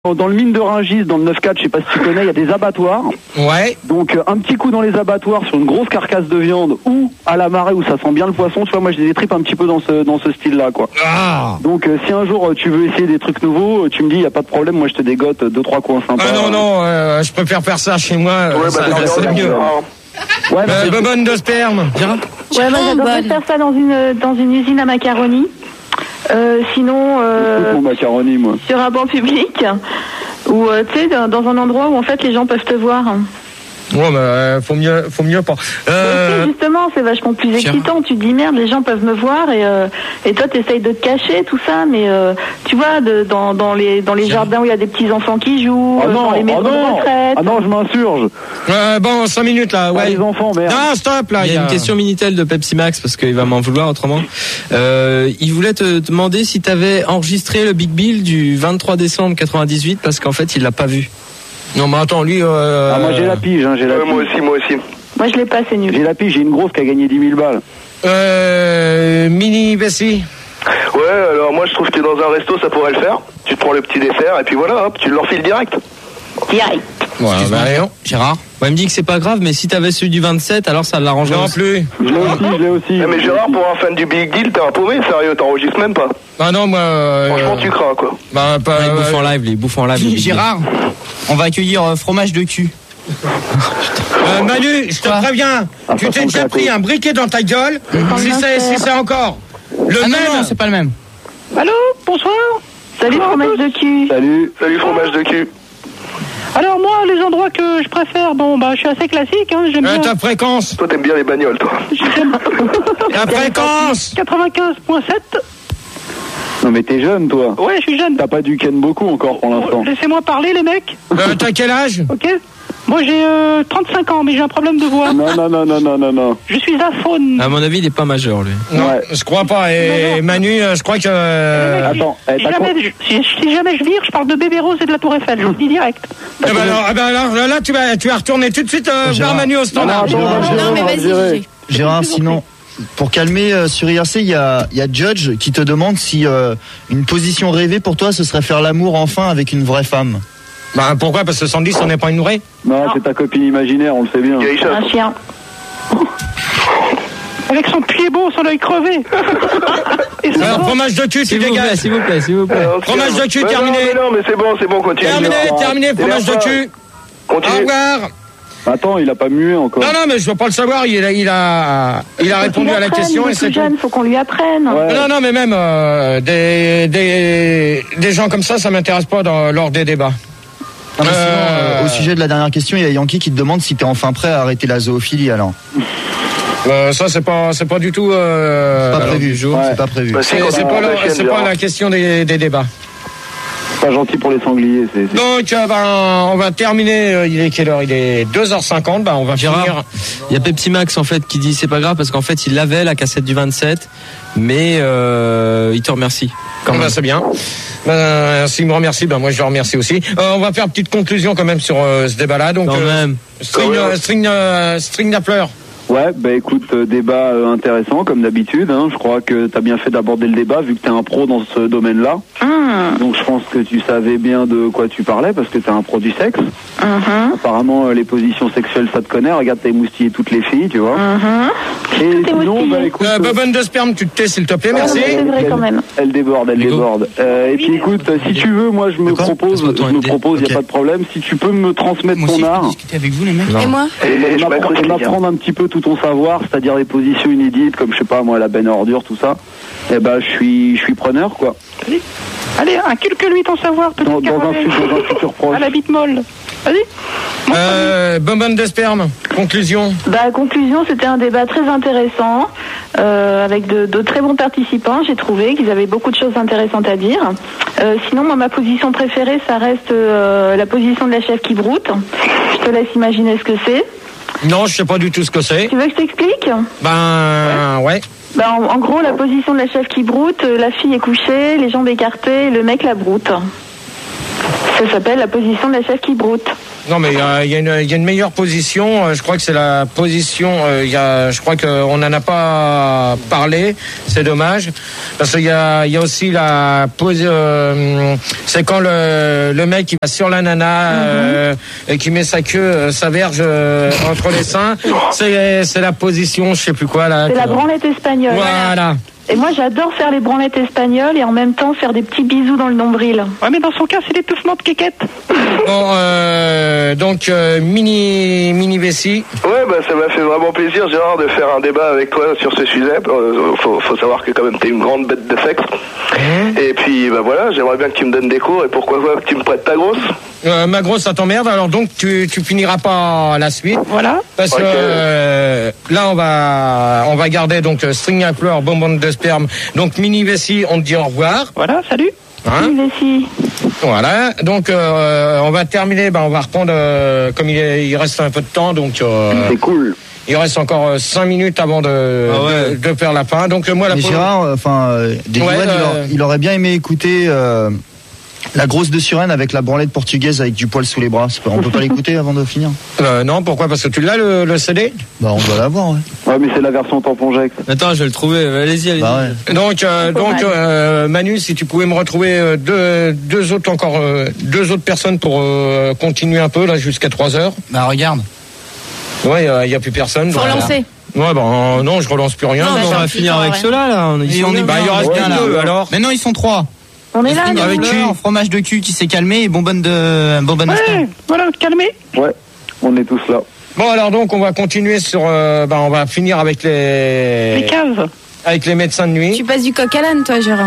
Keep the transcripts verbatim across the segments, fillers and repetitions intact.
Dans le mine de Rungis, dans le neuf quatre, je sais pas si tu connais, il y a des abattoirs. Ouais. Donc un petit coup dans les abattoirs sur une grosse carcasse de viande ou à la marée où ça sent bien le poisson. Tu vois, moi j'ai des tripes un petit peu dans ce dans ce style-là, quoi. Ah. Donc euh, si un jour euh, tu veux essayer des trucs nouveaux, tu me dis, il y a pas de problème. Moi je te dégote deux trois coins sympas. Ah non non, euh, je préfère faire ça chez moi. Ouais, ça, bah, c'est c'est mieux. Ouais, Euh, bonbonne de sperme. Ouais, moi j'adorerais faire ça dans une dans une usine à macaroni. Euh, sinon, euh, mon macaroni, moi. sur un banc public, ou euh, tu sais, dans, dans un endroit où en fait les gens peuvent te voir. Ouais, mais euh, faut mieux, faut mieux pas. Euh... Oui, justement, c'est vachement plus excitant. Tu te dis merde, les gens peuvent me voir et euh, et toi t'essayes de te cacher tout ça, mais euh, tu vois, de, dans dans les dans les jardins où il y a des petits enfants qui jouent, Ah non, dans les maisons ah non, de retraite. ah non, je m'insurge. Euh, bon, cinq minutes là, ouais. Ah, les enfants, merde. Non, stop là. Il y a une question Minitel de Pepsi Max parce qu'il va m'en vouloir autrement. Euh, il voulait te demander si tu avais enregistré le Big Bill du vingt-trois décembre quatre-vingt-dix-huit parce qu'en fait il l'a pas vu. Non, mais attends, lui. Euh... Ah, moi j'ai la pige, hein, j'ai la Ouais, pige. moi aussi, moi aussi. Moi je l'ai pas, c'est nul. J'ai la pige, j'ai une grosse qui a gagné dix mille balles. Euh, mini Bessie. Ouais, alors moi je trouve que dans un resto ça pourrait le faire. Tu te prends le petit dessert et puis voilà, hop, tu leur files direct. Direct. Ouais, bah, rien. Gérard. Ouais, il me dit que c'est pas grave, mais si t'avais celui du vingt-sept, alors ça l'arrangerait. Non aussi. plus. Je l'ai aussi, je l'ai aussi. Ah, mais Gérard, pour un fan du Big Deal, t'es un paumé, sérieux, t'enregistres même pas. Ah non, moi. Euh, Franchement, tu crains quoi. Bah, pas. Ouais, il bouffe euh, en live, il bouffe en live. le Big Bill. Gérard, on va accueillir euh, fromage de cul. Euh, Manu, je te Quoi préviens, Ah, tu ça t'es sent déjà le pris gâteau. un briquet dans ta gueule. Si c'est si c'est encore le Ah non, même. non, c'est pas le même. Allô, bonsoir. Salut fromage de cul. Salut. Salut fromage de cul. Alors moi, les endroits que je préfère, bon, bah, je suis assez classique, hein, j'aime Euh, bien. ta fréquence. Toi t'aimes bien les bagnoles, toi. J'aime Ta fréquence. quatre-vingt-quinze virgule sept. Non mais t'es jeune, toi. Ouais, je suis jeune. T'as pas du ken beaucoup encore pour l'instant. Laissez-moi parler, les mecs. Euh, T'as quel âge? Ok. Moi, j'ai euh, trente-cinq ans, mais j'ai un problème de voix. Non, non, non, non, non, non, non. Je suis aphone. À mon avis, il est pas majeur, lui. Non, Ouais. je crois pas. Et Manu, euh, je crois que. euh, Attends, si, eh, t'as jamais, je, si, si jamais je vire, je parle de Bébé Rose et de la Tour Eiffel, je vous le dis direct. eh ben alors, eh ben alors, là, tu vas, tu vas retourner tout de suite euh, vers Manu au standard. Non, attends, Non, non, mais vas-y, Gégé. Gérard, sinon, pour calmer, euh, sur I R C, il y a, il y a Judge qui te demande si euh, une position rêvée pour toi, ce serait faire l'amour enfin avec une vraie femme. Bah pourquoi? Parce que Sandy, on n'est pas une vraie. Non, c'est ta copine imaginaire, on le sait bien. Gaïcha. Un chien. Avec son pied beau, son œil crevé. Et son Alors, ventre. fromage de cul, tu S'il vous plaît, dégages. s'il vous plaît, s'il vous plaît. Alors, Fromage de cul, mais terminé. Non, mais non, mais c'est bon, c'est bon, continue. Terminé, terminé, fromage de cul. Au Continue. revoir. Attends, il a pas mué encore. Non, non, mais je veux pas le savoir. Il a, il a, il a Faut répondu qu'il à la apprenne, question il et est c'est tout tout. jeune, faut qu'on lui apprenne. Ouais. Non, non, mais même euh, des, des, des gens comme ça, ça m'intéresse pas dans, lors des débats. Non, mais sinon, Euh, euh, au sujet de la dernière question, il y a Yankee qui te demande si t'es enfin prêt à arrêter la zoophilie alors. Euh, ça, c'est pas, c'est pas du tout. Euh, Pas alors, prévu, du jour. Ouais. c'est pas prévu. Bah, C'est, quand c'est on pas, a la, la chienne, c'est pas Gérard. la question des, des débats. Pas gentil pour les sangliers, c'est. c'est- Donc, euh, ben, on va terminer. euh, il est quelle heure? Il est deux heures cinquante. Ben, on va Gérard, finir. il y a Pepsi Max en fait qui dit c'est pas grave parce qu'en fait il l'avait la cassette du vingt-sept, mais euh, il te remercie. Quand Ben, même. c'est bien. Ben, s'il me remercie, ben moi je le remercie aussi. Euh, on va faire une petite conclusion quand même sur euh, ce débat-là. Donc, Quand euh, même. string, euh, string, euh, string Napler. Ouais, bah écoute, euh, débat euh, intéressant comme d'habitude. Hein. Je crois que t'as bien fait d'aborder le débat vu que t'es un pro dans ce domaine-là. Hum, Donc je pense que tu savais bien de quoi tu parlais parce que t'es un pro du sexe. hum, Apparemment euh, les positions sexuelles ça te connaît. Regarde, t'as émoustillé toutes les filles, tu vois. hum. Et Tout est sinon, moustillé. bah écoute, Euh, euh, Bobonne de sperme, tu te tais s'il te plaît, merci. Ah, c'est vrai quand même. elle déborde, elle Hugo. déborde. Euh, et puis écoute, euh, si tu veux, moi je me D'accord. propose, Passe-moi ton je me M D. propose, y Ok. a pas de problème. Si tu peux me transmettre Moi aussi, ton je peux art. discuter avec vous, les mecs. Et moi Et, Et et je m'appre- m'accroche, et les gars. m'apprendre un petit peu tout ton savoir, c'est-à-dire les positions inédites, comme je sais pas moi, la benne à ordures, tout ça. Et ben je suis, je suis preneur quoi. Allez, inculque-lui ton savoir, petit Dans, dans un, caravelle. futur- dans un futur proche. À la bite molle. Vas-y. Euh, Bobonne de sperme, conclusion. Bah, conclusion, c'était un débat très intéressant, euh, avec de, de très bons participants. J'ai trouvé qu'ils avaient beaucoup de choses intéressantes à dire. Euh, sinon, moi, ma position préférée, ça reste euh, la position de la chef qui broute. Je te laisse imaginer ce que c'est. Non, je sais pas du tout ce que c'est. Tu veux que je t'explique? Ben, ouais. Bah, en, en gros, la position de la chef qui broute, euh, la fille est couchée, les jambes écartées, le mec la broute. Ça s'appelle la position de la chef qui broute. Non, mais il y a, y, a y a une meilleure position. Euh, je crois que c'est la position. Euh, y a, je crois qu'on n'en a pas parlé. C'est dommage. Parce qu'il y a, y a aussi la pose. Euh, c'est quand le, le mec qui va sur la nana euh, mm-hmm. et qui met sa queue, euh, sa verge euh, entre les seins. C'est, c'est la position, je sais plus quoi là. C'est que... la branlette espagnole. Voilà. Et moi, j'adore faire les branlettes espagnoles et en même temps faire des petits bisous dans le nombril. Ouais, mais dans son cas, c'est l'étouffement de quéquette. Bon, euh, donc, euh, mini, mini vessie. Ouais, bah, ça m'a fait vraiment plaisir, Gérard, de faire un débat avec toi sur ce sujet. Euh, faut, faut savoir que quand même, t'es une grande bête de sexe. Mmh. Et puis, bah voilà, j'aimerais bien que tu me donnes des cours et pourquoi pas que tu me prêtes ta grosse. Euh, ma grosse, ça t'emmerde, alors donc tu, tu finiras pas la suite. Voilà. Parce okay. que euh, là, on va, on va garder donc string à pleurs, bonbonne de sperme. Donc, mini vessie, on te dit au revoir. Voilà, salut. Hein Mini vessie. Voilà, donc euh, on va terminer, bah, on va reprendre, euh, comme il, est, il reste un peu de temps, donc euh, c'est cool. Il reste encore cinq minutes avant de, ah ouais. de, de faire la fin. Donc moi, la Mais Gérard, enfin, euh, ouais, euh... il, il aurait bien aimé écouter euh, la grosse de Suresnes avec la branlette portugaise avec du poil sous les bras. On peut pas l'écouter avant de finir. Euh, non, pourquoi? Parce que tu l'as le, le C D? Bah on doit l'avoir, ouais. Ouais, mais c'est la version tampon-ject. Attends, je vais le trouver. Allez-y, allez-y. Bah ouais. Donc, euh, donc euh, Manu, si tu pouvais me retrouver deux, deux autres encore, euh, deux autres personnes pour euh, continuer un peu là jusqu'à trois heures. Bah regarde. Ouais, il n'y a, a plus personne. Faut relancer. Ouais, bah non, je relance plus rien. Non, mais on va finir avec ceux-là, là. Ils on est bah, il y en reste qu'un deux, alors. Mais non, ils sont trois. On est là, avec qui? Fromage de cul qui s'est calmé et bonbonne de bonbonne de Ouais, voilà, calmé. Ouais, on est tous là. Bon, alors donc, on va continuer sur. Euh, bah, on va finir avec les. Les caves. Avec les médecins de nuit. Tu passes du coq à l'âne, toi, Gérard.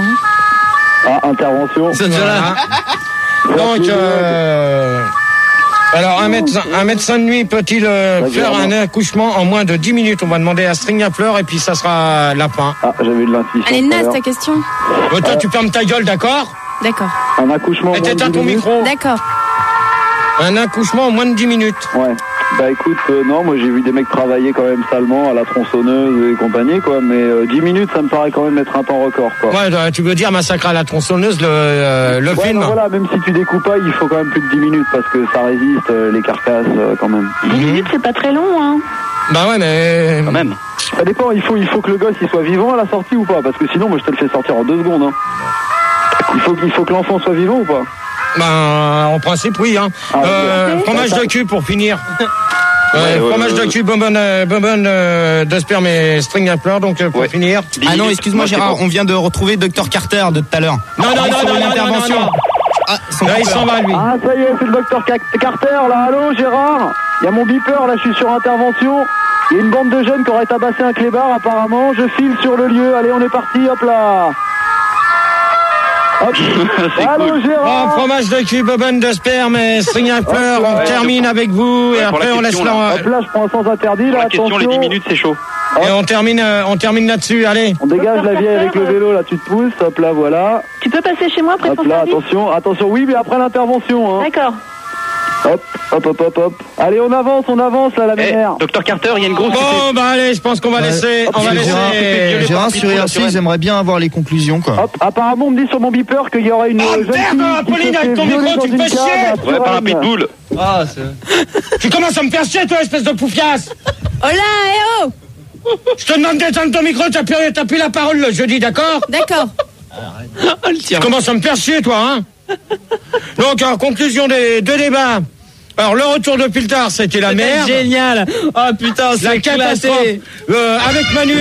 Ah, intervention. C'est déjà là. Donc, euh. Alors, un médecin, un médecin de nuit peut-il euh, faire un accouchement en moins de dix minutes? On va demander à String à fleur et puis ça sera la fin. Ah, j'avais de l'intuition. Elle est naze, ta question. Bon, toi, euh... tu fermes ta gueule, d'accord? D'accord. Un accouchement en moins de dix minutes. Éteins ton micro. D'accord. Un accouchement en moins de dix minutes. Ouais. Bah écoute, euh, non, moi j'ai vu des mecs travailler quand même salement à la tronçonneuse et compagnie, quoi, mais euh, dix minutes, ça me paraît quand même être un temps record, quoi. Ouais, tu veux dire massacre à la tronçonneuse, le, euh, le ouais, film. Non, voilà, même si tu découpes pas, il faut quand même plus de dix minutes parce que ça résiste, euh, les carcasses, euh, quand même. dix minutes, c'est pas très long, hein. Bah ouais, mais... Quand même. Ça dépend, il faut, il faut que le gosse il soit vivant à la sortie ou pas, parce que sinon, moi je te le fais sortir en deux secondes, hein. Il faut, il faut que l'enfant soit vivant ou pas? Ben, en principe, oui, hein. Ah, euh, fromage de cul pour finir. Ouais, ouais, fromage ouais, de cul, bonbonne, euh, bonbonne euh, de sperme et string à pleurs, donc euh, pour ouais. finir. Ah non, excuse-moi Gérard, on vient de retrouver docteur Carter de tout à l'heure. Non, non, non, non, non, intervention. Non, non, non. Ah, là, il s'en va, lui. Ah, ça y est, c'est le docteur Carter, là. Allô, Gérard? Il y a mon beeper, là, je suis sur intervention. Il y a une bande de jeunes qui auraient tabassé un clébard, apparemment. Je file sur le lieu. Allez, on est parti, hop là. Hop. Allô, cool. Gérard. Oh, fromage de cul, bonbonne de sperme et string à fleurs. On ouais, termine avec vous ouais, et après on laisse là. Hop là, je prends un sens interdit. Là, la question, attention. Les dix minutes, c'est chaud. Et on termine, euh, on termine là-dessus. Allez. On dégage la vieille avec le vélo. Là, tu te pousses. Hop là, voilà. Tu peux passer chez moi après hop ton là, service. attention, attention. Oui, mais après l'intervention. Hein. D'accord. Hop, hop, hop, hop, hop. Allez, on avance, on avance là, la hey, mère. Docteur Carter, il y a une grosse. Bon, bah allez, je pense qu'on va ouais. laisser. Hop, on va laisser. Gérard, Gérard sur I R C, ils aimeraient bien avoir les conclusions, quoi. Hop, apparemment, on me dit sur mon beeper qu'il y aura une. Oh jeune merde, Pauline, avec ton micro, tu me fais chier. Ouais, par un pitbull. Ah, c'est. Tu commences à me faire chier, toi, espèce de poufiasse. Oh là, eh oh. Je te demande d'éteindre ton micro, t'as plus, t'as plus la parole le jeudi, d'accord? D'accord. Tu commences à me faire chier, toi, hein? Donc, en conclusion des deux débats. Alors, le retour de Piltard, c'était la merde. Génial. Oh putain, c'est la catastrophe. Euh, avec Manu.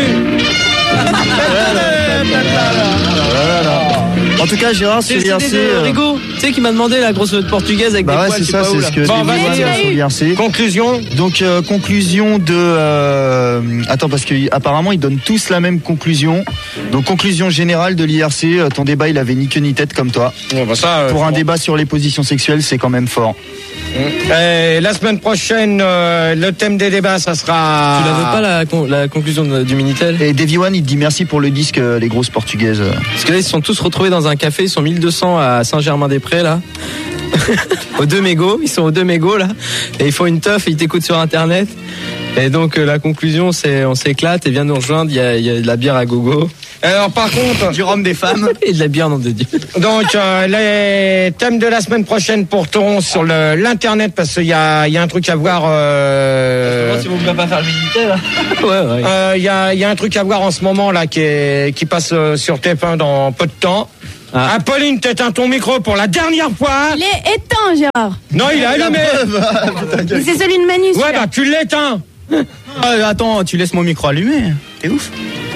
En tout cas, Gérard, sur l'I R C. Euh... Rigo, tu sais qui m'a demandé la grosse portugaise avec bah des ouais, poils. c'est ça, c'est ce que. Bon, vas-y, sur l'I R C. Conclusion. Donc euh, conclusion de. Euh... Attends, parce que apparemment ils donnent tous la même conclusion. Donc conclusion générale de l'I R C. Ton débat, il avait ni queue ni tête comme toi. Bon, bah ça, euh, Pour un bon. débat sur les positions sexuelles, c'est quand même fort. Et la semaine prochaine, euh, le thème des débats, ça sera. Tu la veux pas la, con- la conclusion de, du Minitel? Et Davy One, il te dit merci pour le disque, euh, les grosses portugaises. Parce que là, ils se sont tous retrouvés dans un café, ils sont mille deux cents à Saint-Germain-des-Prés, là. Aux deux mégots, ils sont aux deux mégots, là. Et ils font une teuf et ils t'écoutent sur Internet. Et donc, euh, la conclusion, c'est on s'éclate et viens nous rejoindre, il y a, il y a de la bière à gogo. Alors par contre, du rhum des femmes et de la bière, nom de Dieu. Donc euh, les thèmes de la semaine prochaine porteront sur le, l'internet parce qu'il y a, il y a un truc à voir. Euh, si vous ne voulez pas faire le militaire là. Ouais, ouais. euh, il y a, il y a un truc à voir en ce moment là qui, est, qui passe euh, sur T F un dans peu de temps. Ah. Apolline, t'éteins ton micro pour la dernière fois. Il est éteint, Gérard. Non, il est allumé. Mais c'est celui de Manu. Ouais, bah tu l'éteins. Ah, attends, tu laisses mon micro allumé. T'es ouf.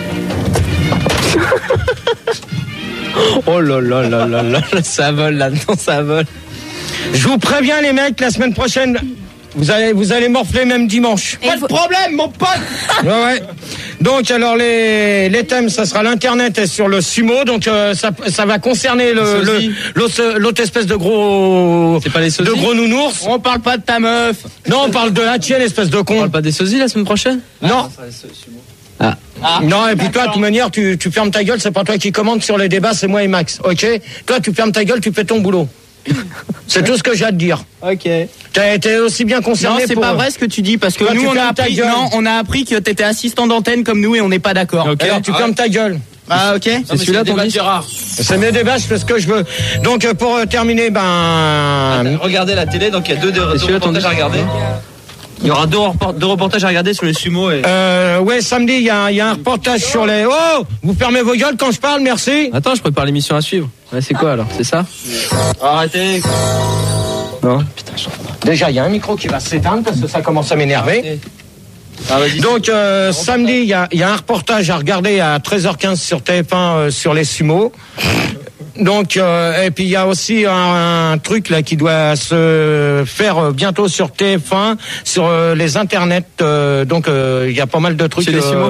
Oh là là là là là, ça vole là-dedans, ça vole. Je vous préviens les mecs, la semaine prochaine, vous allez vous allez morfler même dimanche. Pas de faut... problème, mon pote. Ouais ouais. Donc alors les les thèmes, ça sera l'internet et sur le sumo, donc euh, ça ça va concerner le, le l'autre, l'autre espèce de gros c'est pas les sosies, de gros nounours. On parle pas de ta meuf. Non, on parle de la tienne, espèce de con. On parle pas des sosies la semaine prochaine? Non. Ah. Ah. Non, et puis toi, de toute manière, tu, tu fermes ta gueule, c'est pas toi qui commande sur les débats, c'est moi et Max, ok? Toi, tu fermes ta gueule, tu fais ton boulot. C'est tout ce que j'ai à te dire. Ok. T'as été aussi bien concerné. Non, c'est pour... pas vrai ce que tu dis, parce que toi, nous, on a appris, non, on a appris que t'étais assistant d'antenne comme nous et on n'est pas d'accord. Ok. Alors, tu ah. fermes ta gueule. Ah, ok. C'est, c'est celui-là, ton dit Gérard. C'est mes débats, je fais ce que je veux. Donc, pour euh, terminer, ben. Ah, regardez la télé, donc il y a deux, deux, deux reportages à regarder. Il y aura deux, report- deux reportages à regarder sur le sumo. Et... Euh, ouais, samedi, il y a, y a un reportage sur les... Oh, vous fermez vos gueules quand je parle, merci. Attends, je prépare l'émission à suivre. Ouais, c'est quoi alors? C'est ça? Arrêtez. Non. Putain, je... Déjà, il y a un micro qui va s'éteindre parce que ça commence à m'énerver. Ah, donc, euh, samedi, il y a, y a un reportage à regarder à treize heures quinze sur T F un euh, sur les sumos. Donc euh, et puis il y a aussi un, un truc là qui doit se faire bientôt sur T F un sur euh, les internets. Euh, donc il euh, y a pas mal de trucs. C'est les sumos. Euh...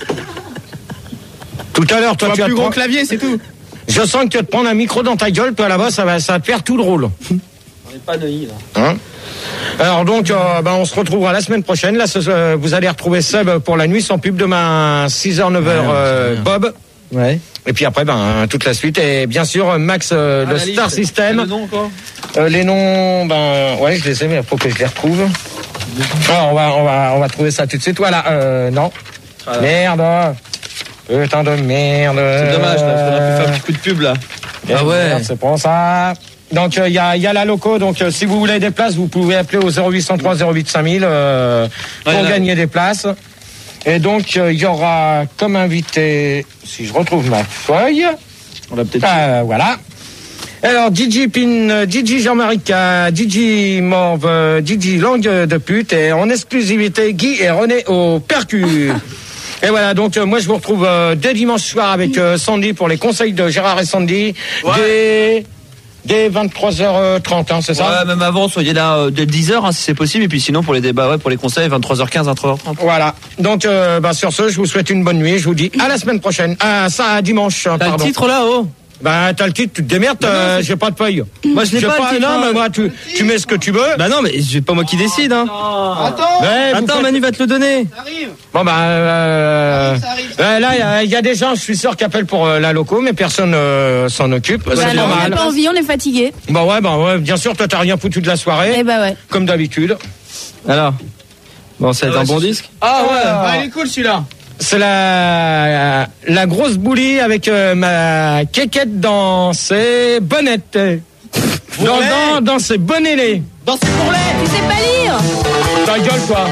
Tout à l'heure, toi tu, tu as plus gros prendre... clavier, c'est tout. Je sens que tu vas te prendre un micro dans ta gueule, toi là-bas, ça va, ça va te faire tout le rôle. On n'est pas neuillis là. Hein? Alors donc, euh, ben, on se retrouvera la semaine prochaine. Là, ce, euh, vous allez retrouver Seb pour la nuit sans pub demain six heures neuf heures. Euh, Bob. Ouais. Et puis après, ben toute la suite et bien sûr Max euh, ah, le Star liste. System. Les noms, quoi. Euh, les noms, ben ouais, je les ai, mais il faut que je les retrouve. Alors on va, on va, on va trouver ça tout de suite. Voilà, euh, non. Voilà. Merde. Putain de merde. C'est dommage, là, parce qu'on aurait pu faire un petit coup de pub là. Ah ouais. Merde, c'est pour ça. Donc il euh, y a, y a la loco. Donc euh, si vous voulez des places, vous pouvez appeler au zéro huit cent trois zéro huit cinq mille euh, pour ouais, gagner là. Des places. Et donc, il euh, y aura comme invité, si je retrouve ma feuille, on l'a peut-être. Euh, voilà. Alors, D J Pin, D J Jean-Marie K, D J Morve, D J Langue de pute, et en exclusivité, Guy et René au percu. Et voilà, donc euh, moi je vous retrouve euh, dès dimanche soir avec euh, Sandy pour les conseils de Gérard et Sandy. Ouais. Dès... Dès vingt-trois heures trente, hein, c'est ça? Ouais, même avant, soyez là euh, dès dix heures, hein, si c'est possible. Et puis sinon, pour les débats, ouais, pour les conseils, vingt-trois heures quinze, vingt-trois heures trente. Voilà. Donc, euh, bah, sur ce, je vous souhaite une bonne nuit. Je vous dis à la semaine prochaine. Ah, ça, à dimanche. T'as pardon. le titre là-haut? Bah, t'as le titre, tu te démerdes, euh, j'ai pas de feuille. Moi, je n'ai pas, pas le titre. Non, mais moi, tu, tu mets ce que tu veux. Bah non, mais c'est pas moi qui décide, hein. Attends. Ouais, Attends, Manu va te le donner. Ça arrive. Bon, bah, euh, ça arrive, ça arrive. Euh, là, il y, y a des gens, je suis sûr, qui appellent pour euh, la loco, mais personne euh, s'en occupe. Bah c'est non, normal. on n'a pas envie, on est fatigué. Bah ouais, bah ouais, bien sûr, toi, t'as rien foutu de la soirée. Eh bah ouais. Comme d'habitude. Alors. Bon, c'est ah ouais, un bon c'est... disque. Ah ouais, ah, il est cool celui-là. C'est la la grosse boulie avec euh, ma quéquette dans ses bonnettes. Dans, dans, dans ses bonnets. Dans ses bourrelets. Tu sais pas lire. Ta gueule, quoi.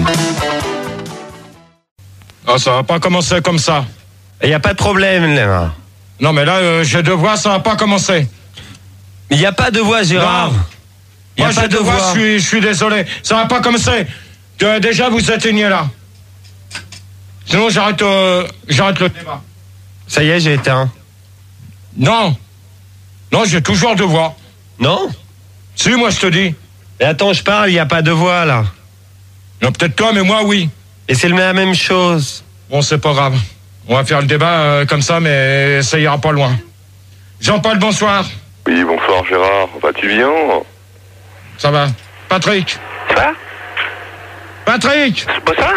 Ah, ça va pas commencer comme ça. Il n'y a pas de problème, là. Non, mais là, euh, j'ai deux voix, ça va pas commencer. Il n'y a pas de voix, Gérard. Il y a Moi, pas j'ai deux voix, je suis, je suis désolé. Ça va pas commencer. Euh, déjà, vous éteignez là. Sinon, j'arrête, euh, j'arrête le débat. Ça y est, j'ai éteint. Non. Non, j'ai toujours deux voix. Non? Si, moi, je te dis. Mais attends, je parle, il n'y a pas de voix, là. Non, peut-être toi, mais moi, oui. Et c'est la même chose. Bon, c'est pas grave. On va faire le débat euh, comme ça, mais ça ira pas loin. Jean-Paul, bonsoir. Oui, bonsoir, Gérard. Vas-tu bien? Ça va. Patrick. Ça va? Patrick. Bonsoir.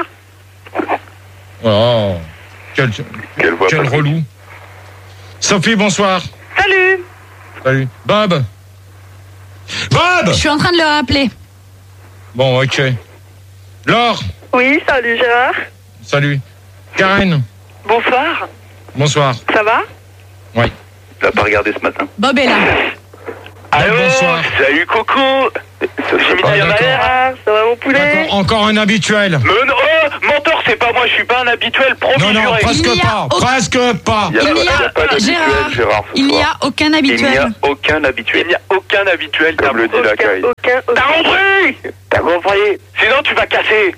Oh, quel, quel, voix, quel relou. Sophie, bonsoir. Salut. Salut. Bob. Bob. Je suis en train de le rappeler. Bon, ok. Laure. Oui, salut Gérard. Salut. Karen. Bonsoir. Bonsoir. Ça va? Oui. T'as pas regardé ce matin. Bob est là. Allô, bonsoir. salut Coco. J'ai mis Ah, bien d'accord. Ah, ça va mon poulet? Encore un habituel. Mais non, oh, menteur, c'est pas moi, je suis pas un habituel, promis, Non, non, juré. presque Il y a pas. aucun- Presque pas. Il y a, Il pas- y a- il y a pas d'habituel, Gérard, Gérard, ce Il n'y soir. a aucun Il n'y habituel. a aucun habituel. Il n'y a aucun habituel. Comme le dit la Aucun, caille. aucun, T'as aucun. compris? T'as compris? Sinon, tu vas casser.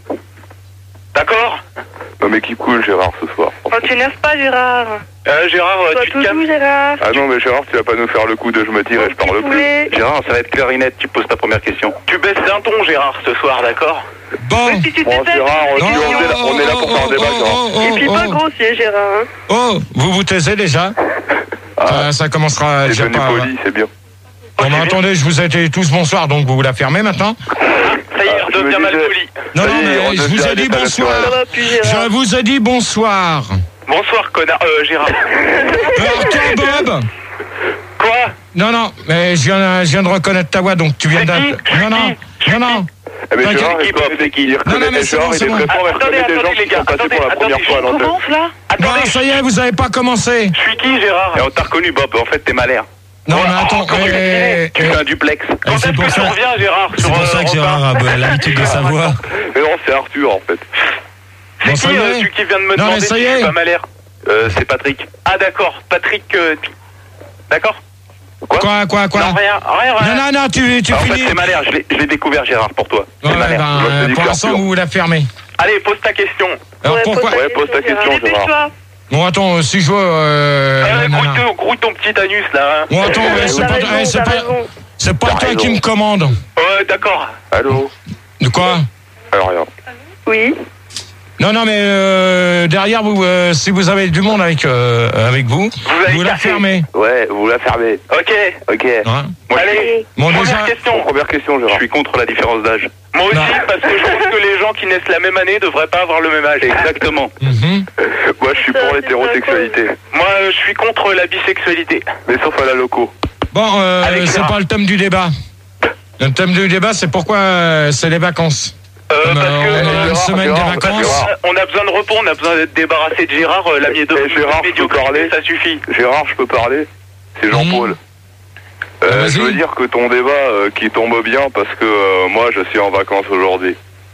D'accord? Non, mais qui coule, Gérard, ce soir. Oh, tu n'aimes pas, Gérard. Euh, Gérard, Sois tu te tout calmes. doux, Gérard. Ah non, mais Gérard, tu vas pas nous faire le coup de je me tire et je parle poulet. plus. Gérard, ça va être clarinette, tu poses ta première question. Tu baisses d'un ton, Gérard, ce soir, d'accord? Bon. Si tu Bon, t'étais Gérard, fait- tu vois, on est là, on est là pour faire un débat, Gérard. Et puis pas grossier, Gérard. hein. Oh, vous vous taisez déjà ça, ça commencera C'est déjà devenu pas. poli, c'est bien. Bon, mais attendez, je vous ai dit tous bonsoir, donc vous vous la fermez maintenant. Ça y est, on devient mal poli. Non, non, mais je vous ai dit bonsoir. Je vous ai dit bonsoir. Bonsoir, connard. Euh, Gérard. Alors, toi, Bob. Quoi? Non, non, mais je viens, je viens de reconnaître ta voix, donc tu viens d'être. Non, non, non, non. Eh mais T'inquiète. Gérard, il connaît c'est qui? Il Non, non, reconnaît mais les c'est gens, bon, il c'est est bon. très fort, il Attendez, reconnaît des gens attendez, qui les gars, sont passés attendez, pour la première attendez, fois à on l'antenne. commence là? Bon, ça y est, vous avez pas commencé. Je suis qui, Gérard? Et on t'a reconnu, Bob. En fait, t'es malère. Non, mais attends, eh, Tu eh, fais un duplex. Quand c'est est-ce pour que tu ça- reviens, Gérard? C'est sur, pour euh, ça que Europe Gérard un? a bah, l'habitude de sa voix. Mais non, c'est Arthur, en fait. Bon, C'est ça qui, y euh, est. celui qui vient de me Non, mais demander ça si y je est. suis pas malère? Euh, c'est Patrick. Ah, d'accord. Patrick, euh, d'accord? Quoi? Quoi, quoi, quoi Non, rien, rien, rien. Non, non, non, tu, tu Ah, en fait, finis. c'est malère. Je l'ai- je l'ai découvert, Gérard, pour toi. Ouais, C'est malère. ben, Moi, je te dis pour que l'instant, Arthur. vous la fermez. Allez, pose ta question. Alors Ouais, pourquoi Ouais, pose ta question, Gérard. Dépêche-toi. Bon, attends, si je veux. Euh, Euh, nanana. grouille ton- grouille ton petit anus, là. hein. Bon, attends, eh, c'est T'as pas, raison, eh, c'est t'as pas, raison. c'est pas T'as toi raison. qui me commande. Ouais, d'accord. Allô? De quoi? Alors, rien. Oui. Non, non, mais euh, derrière vous, euh, si vous avez du monde avec euh, avec vous, allez vous la casser. fermez. Ouais, vous la fermez. Ok, ok. Hein Moi, Allez, Bon, première déjà- question. Première question, Gérard. Je suis contre la différence d'âge. Moi aussi, Non. parce que je pense que les gens qui naissent la même année devraient pas avoir le même âge. Exactement. Mhm. Moi, je suis Ça, pour c'est l'hétérosexualité. Moi, je suis contre la bisexualité. Mais sauf à la loco. Bon, euh, Allez, c'est Gérard. pas le thème du débat. Le thème du débat, c'est pourquoi euh, c'est les vacances. Euh, Comme, parce euh, que on a une Gérard, semaine Gérard, de vacances. Gérard, on a besoin de repos, on a besoin d'être débarrassé de Gérard. euh, La mieux de Eh, Gérard, je peux parler. ça suffit. Gérard, je peux parler? C'est Jean-Paul. Mhm. Euh, Ah, vas-y. je veux dire que ton débat euh, qui tombe bien parce que euh, moi je suis en vacances aujourd'hui.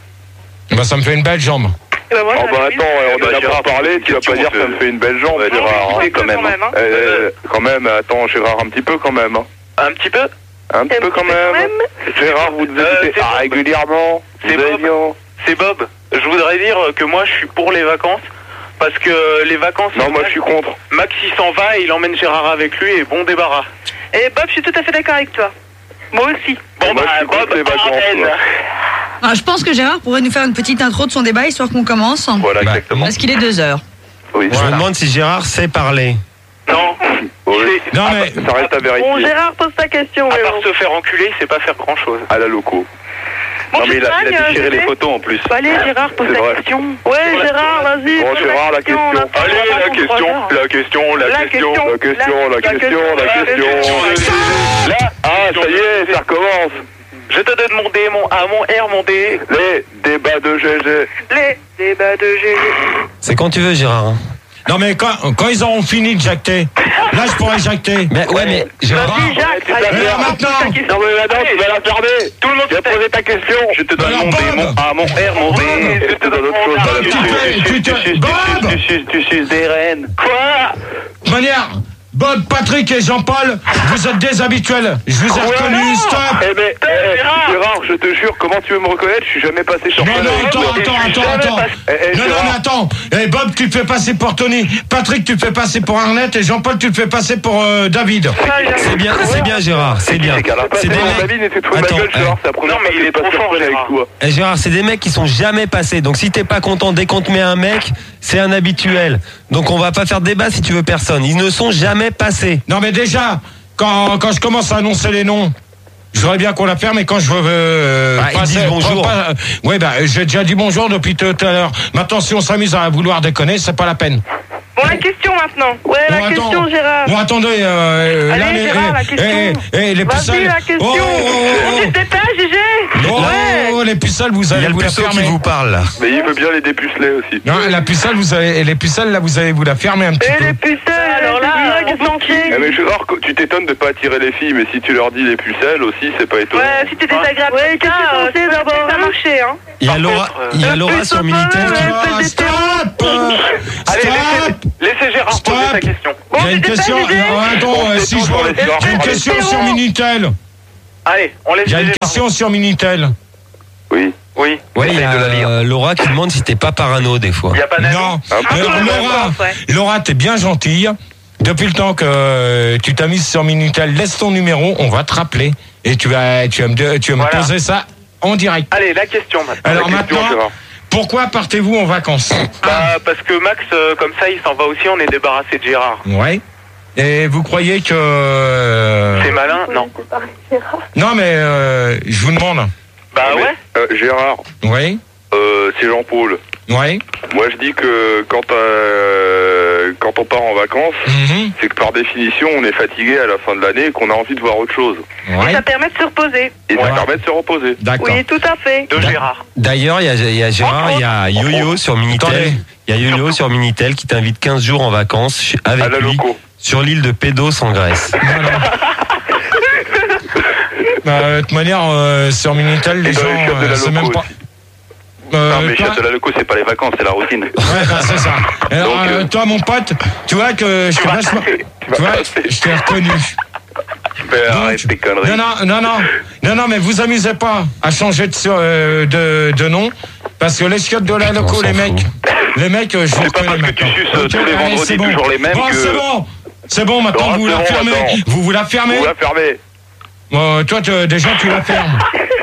Bah, ça me fait une belle jambe. Et ben moi, Oh j'en bah ai attends, une. on est là Gérard, pour parler, tu vas question, pas dire que ça euh, me fait une belle jambe, Ouais, Gérard. non, hein. mais quand même. même, hein. Euh, quand même, attends Gérard, un petit peu quand même. hein. Un petit peu. Un petit peu quand même. Gérard, vous devez Euh, écouter c'est ah, Bob. régulièrement. C'est Vous allez Bob. bien. C'est Bob. Je voudrais dire que moi, je suis pour les vacances. Parce que les vacances... Non, moi je suis contre. Max, il s'en va et il emmène Gérard avec lui et bon débarras. Et Bob, je suis tout à fait d'accord avec toi. Moi aussi. Bon, Moi, bah, je suis contre Bob, les vacances, Arden. moi. Alors, je pense que Gérard pourrait nous faire une petite intro de son débat, histoire qu'on commence. Voilà, Bah, exactement. Parce qu'il est deux heures. Oui, Je me demande si Gérard sait parler. Non. oui. C'est- Non, à mais. Ça reste à Bon, vérifier. Gérard, pose ta question. part- À mais part bon. se faire enculer, c'est pas faire grand-chose. À la loco. Bon, Non, mais il a, Champagne, il a euh, déchiré je les sais. photos en plus. Bah, allez, Gérard, pose C'est ta vrai. question. Ouais, Gérard, vas-y. Bon, pose Gérard, la question. on a pas Allez, le temps la pour question, trois heures. la question, la, La question. question. La question, la question, la question. Là, Ah, ça y est, ça recommence. je te donne mon D, mon A, mon R, mon D. Les débats de G G. Les débats de G G. C'est quand tu veux, Gérard. hein. Non, mais quand, quand ils auront fini de jacter, là, je pourrais jacter. Mais ouais, mais Gérard. Vas-y, Jacques, tu allez, vas faire pose maintenant. ta question. Non mais maintenant tu vas la fermer. Tout le monde Tu se vas poser ta question. Je te donne Alors, mon D, Bob. mon A, mon R, mon D. Et je te donne autre chose. Tu Tu fais- tu te- Bob. suces- tu suces- tu suces des reines. Quoi? De manière, Bob, Patrick et Jean-Paul, vous êtes des habituels. Je vous ai reconnu, stop. Eh ben, eh, Gérard. Gérard, je te jure, comment tu veux me reconnaître? Je suis jamais passé sur Non, ta non, live. attends, Et je attends, suis attends, jamais attends. passé- Eh, eh, Non, non, Gérard. mais attends. Eh, Bob, tu te fais passer pour Tony. Patrick, tu te fais passer pour Arnett. Et Jean-Paul, tu te fais passer pour euh, David. C'est bien, c'est bien, Gérard. C'est bien. C'est des mecs. David était trop ma Attends, gueule, eh. Gérard, c'est la première Non, mais fois il que est je passe trop sur fort, scène avec Gérard. toi. Eh, Gérard, c'est des mecs qui sont jamais passés. Donc si t'es pas content dès qu'on te met un mec, c'est un habituel. Donc on va pas faire de débat si tu veux personne. Ils ne sont jamais passés. Non, mais déjà, quand, quand je commence à annoncer les noms, je voudrais bien qu'on la ferme, mais quand je veux. Euh, Bah, ils disent bonjour. pas- ouais, bah, j'ai déjà dit bonjour depuis tout à l'heure. Maintenant, si on s'amuse à vouloir déconner, c'est pas la peine. Bon, la question maintenant. Ouais, Bon, la attends. question, Gérard. Bon, attendez. Euh, Allez, là, les, Gérard, eh, la question. eh, eh, les Vas-y, poussins- la question. Oh, oh, oh, On oh. se dépêche, G G. Oh, Ouais. les pucelles, vous Il y allez a le vous la puceau qui fermer. vous parle là. Mais il veut bien les dépuceler aussi. Non, la pucelle, vous avez, et les pucelles, là, vous allez vous la fermer un petit Et peu. les pucelles, alors là, qu'est-ce qu'on fait? Eh mais Gérard, tu t'étonnes de pas attirer les filles, mais si tu leur dis les pucelles aussi, c'est pas étonnant. Ouais, si t'es désagréable, ouais, qu'est-ce que tu pensais d'abord? Ça marchait, hein. Il y a Laura, il y a Laura sur Minitel qui. Ah, stop Allez, Stop laissez, laissez Gérard Stop. poser sa question. Il y a une question. Non, attends, euh, si je vois. Il y a une question sur Minitel. Allez, on laisse Il y a une Gérard. question sur Minitel. Oui. Oui. Ouais, il y a euh, Laura qui demande si t'es pas parano des fois. Il y a pas d'avis. Non. Un peu. Alors, Laura, Laura, t'es bien gentille. Depuis le temps que euh, tu t'as mise sur Minitel, laisse ton numéro, on va te rappeler. Et tu vas, tu vas me, tu vas me Voilà. poser ça en direct. Allez, la question maintenant. Alors La question, maintenant, Gérard. pourquoi partez-vous en vacances? Bah, parce que Max, euh, comme ça, il s'en va aussi, on est débarrassé de Gérard. Ouais. Et vous croyez que... euh, C'est malin? Non. Non, mais euh, je vous demande. Bah Mais, ouais. euh, Gérard, Oui. euh, c'est Jean-Paul. Oui. Moi, je dis que quand, euh, quand on part en vacances, Mhm. c'est que par définition, on est fatigué à la fin de l'année et qu'on a envie de voir autre chose. Ouais. Ça permet de se reposer. Et Ouais. ça permet de se reposer. D'accord. Oui, tout à fait. De Gérard. D'ailleurs, il y a, il y a Gérard, il y a Yo-Yo sur Minitel. Attendez. Il y a Yo-Yo sur Minitel qui t'invite quinze jours en vacances chez- À avec la lui loco. sur l'île de Pédos en Grèce. Non, non. Bah, de toute manière, euh, sur Minitel, les Et dans gens, les chiottes de euh, la c'est loco même pas... aussi. Euh, non, mais toi- chiottes de la loco, c'est pas les vacances, c'est la routine. Ouais, bah, c'est ça. Alors, Donc, euh, euh, toi, mon pote, tu vois que je t'ai vas vachement... passer. Tu vas Tu vois, passer. je t'ai reconnu. Mais Donc, arrête tes conneries. Non, non, non, non, non, non, mais vous amusez pas à changer de, sur- euh, de, de nom, parce que les chiottes de la loco, les mecs, les mecs, euh, je vous C'est pas reconnais parce que tu maintenant. suces, euh, Ok, tous les allez, vendredis c'est bon. toujours les mêmes Bon, que- c'est bon, c'est bon, maintenant Non, vous c'est la bon, fermez, attends. vous vous la fermez. Vous la fermez. Bon, toi, tu- déjà, tu la fermes.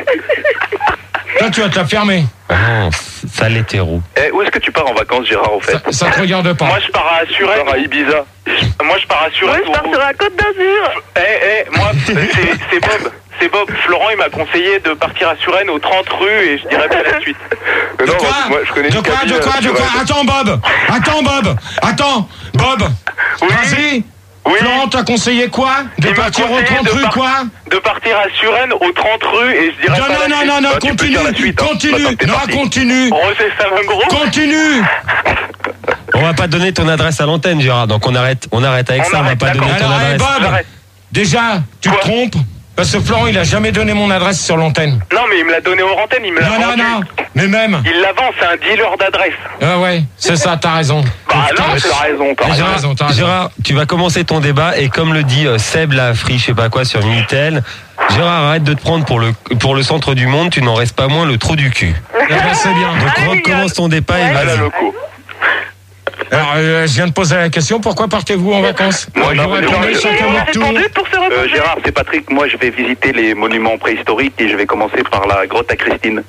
Toi, tu vas te la fermer. Oh, sale hétéro. Eh, où est-ce que tu pars en vacances, Gérard, au fait? Ça, ça te regarde pas. Moi, je pars à Tu Suresnes. pars à Ibiza. Moi, je pars à Moi, Suresnes. je pars sur la côte d'Azur. Eh, eh, moi, c'est c'est Bob. C'est Bob. Florent, il m'a conseillé de partir à Suresnes aux trente rues et je dirais pas la suite. Mais De non, quoi moi, je connais De une quoi cabine, De quoi euh, De quoi sur- Attends, Bob Attends, Bob Attends, Bob Vas-y Oui. Florent t'a conseillé quoi? De Il m'a partir au conseillé trente de rue par- quoi? De partir à Suresnes aux trente rues et je dirais Non, pas non, la non, suite. non, non, Bah, tu peux continue, dire la suite, hein. continue, Maintenant que t'es non, parti. continue, Rosé Salingro. continue. On va pas donner ton adresse à l'antenne, Gérard. Donc on arrête, on arrête avec On ça. On va arrête, pas d'accord. donner ton Alors, hey, adresse. Bob, J'arrête. déjà, tu te Quoi trompes, parce que Florent, il a jamais donné mon adresse sur l'antenne. Non, mais il me l'a donné aux antennes, il me l'a Non, non, vendu. non, mais même. Il la vend, c'est un dealer d'adresse. Ah ouais, c'est ça, t'as raison. Bah Putain, non, mais T'as raison, t'as Gérard, raison. raison, t'as raison. Gérard, tu vas commencer ton débat et comme le dit euh, Seb Lafri, je sais pas quoi sur Minitel, Gérard, arrête de te prendre pour le pour le centre du monde, tu n'en restes pas moins le trou du cul. Eh ben, c'est bien. Donc Allez, recommence ton débat et À la vas-y. loco. Alors, euh, je viens de poser la question, pourquoi partez-vous en vacances? Moi, Vous non, mais répondez non, chacun On a votre tour. répondu pour se Euh, reposer. Gérard, c'est Patrick. Moi, je vais visiter les monuments préhistoriques et je vais commencer par la grotte à Christine.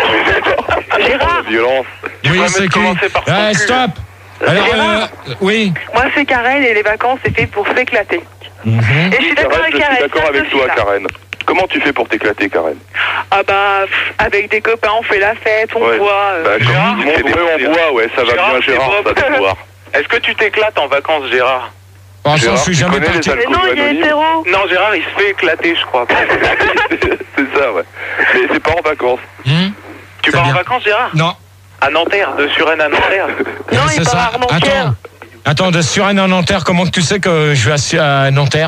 Gérard, La violence. Oui, vas c'est me qui? commencer par ton Ah, cul. stop. Alors, euh, oui. moi c'est Karen et les vacances c'est fait pour s'éclater. Mhm. Et je suis d'accord Karen, avec je Karen. suis d'accord ça, avec je toi, suis là. Karen. Comment tu fais pour t'éclater, Karen? Ah bah, pff, avec des copains on fait la fête, on Ouais. boit. euh, Bah, Gérard, comme tout le monde, ouais, on boit, ouais, ça va Gérard, bien, c'est Gérard, Bob. ça doit boire. Est-ce que tu t'éclates en vacances, Gérard? Pour l'instant, Gérard, je suis tu jamais connais les parti. Mais non, il est anonymes. hétéro. Non, Gérard, il se fait éclater, je crois. C'est ça, ouais. Mais c'est pas en vacances. Hmm Tu C'est pars bien. en vacances, Gérard? Non. À Nanterre, de Suresnes à Nanterre. Non, Euh, il c'est part ça. à Armentières. Attends. Attends, de Suresnes à Nanterre, comment que tu sais que je vais à, Su- à Nanterre?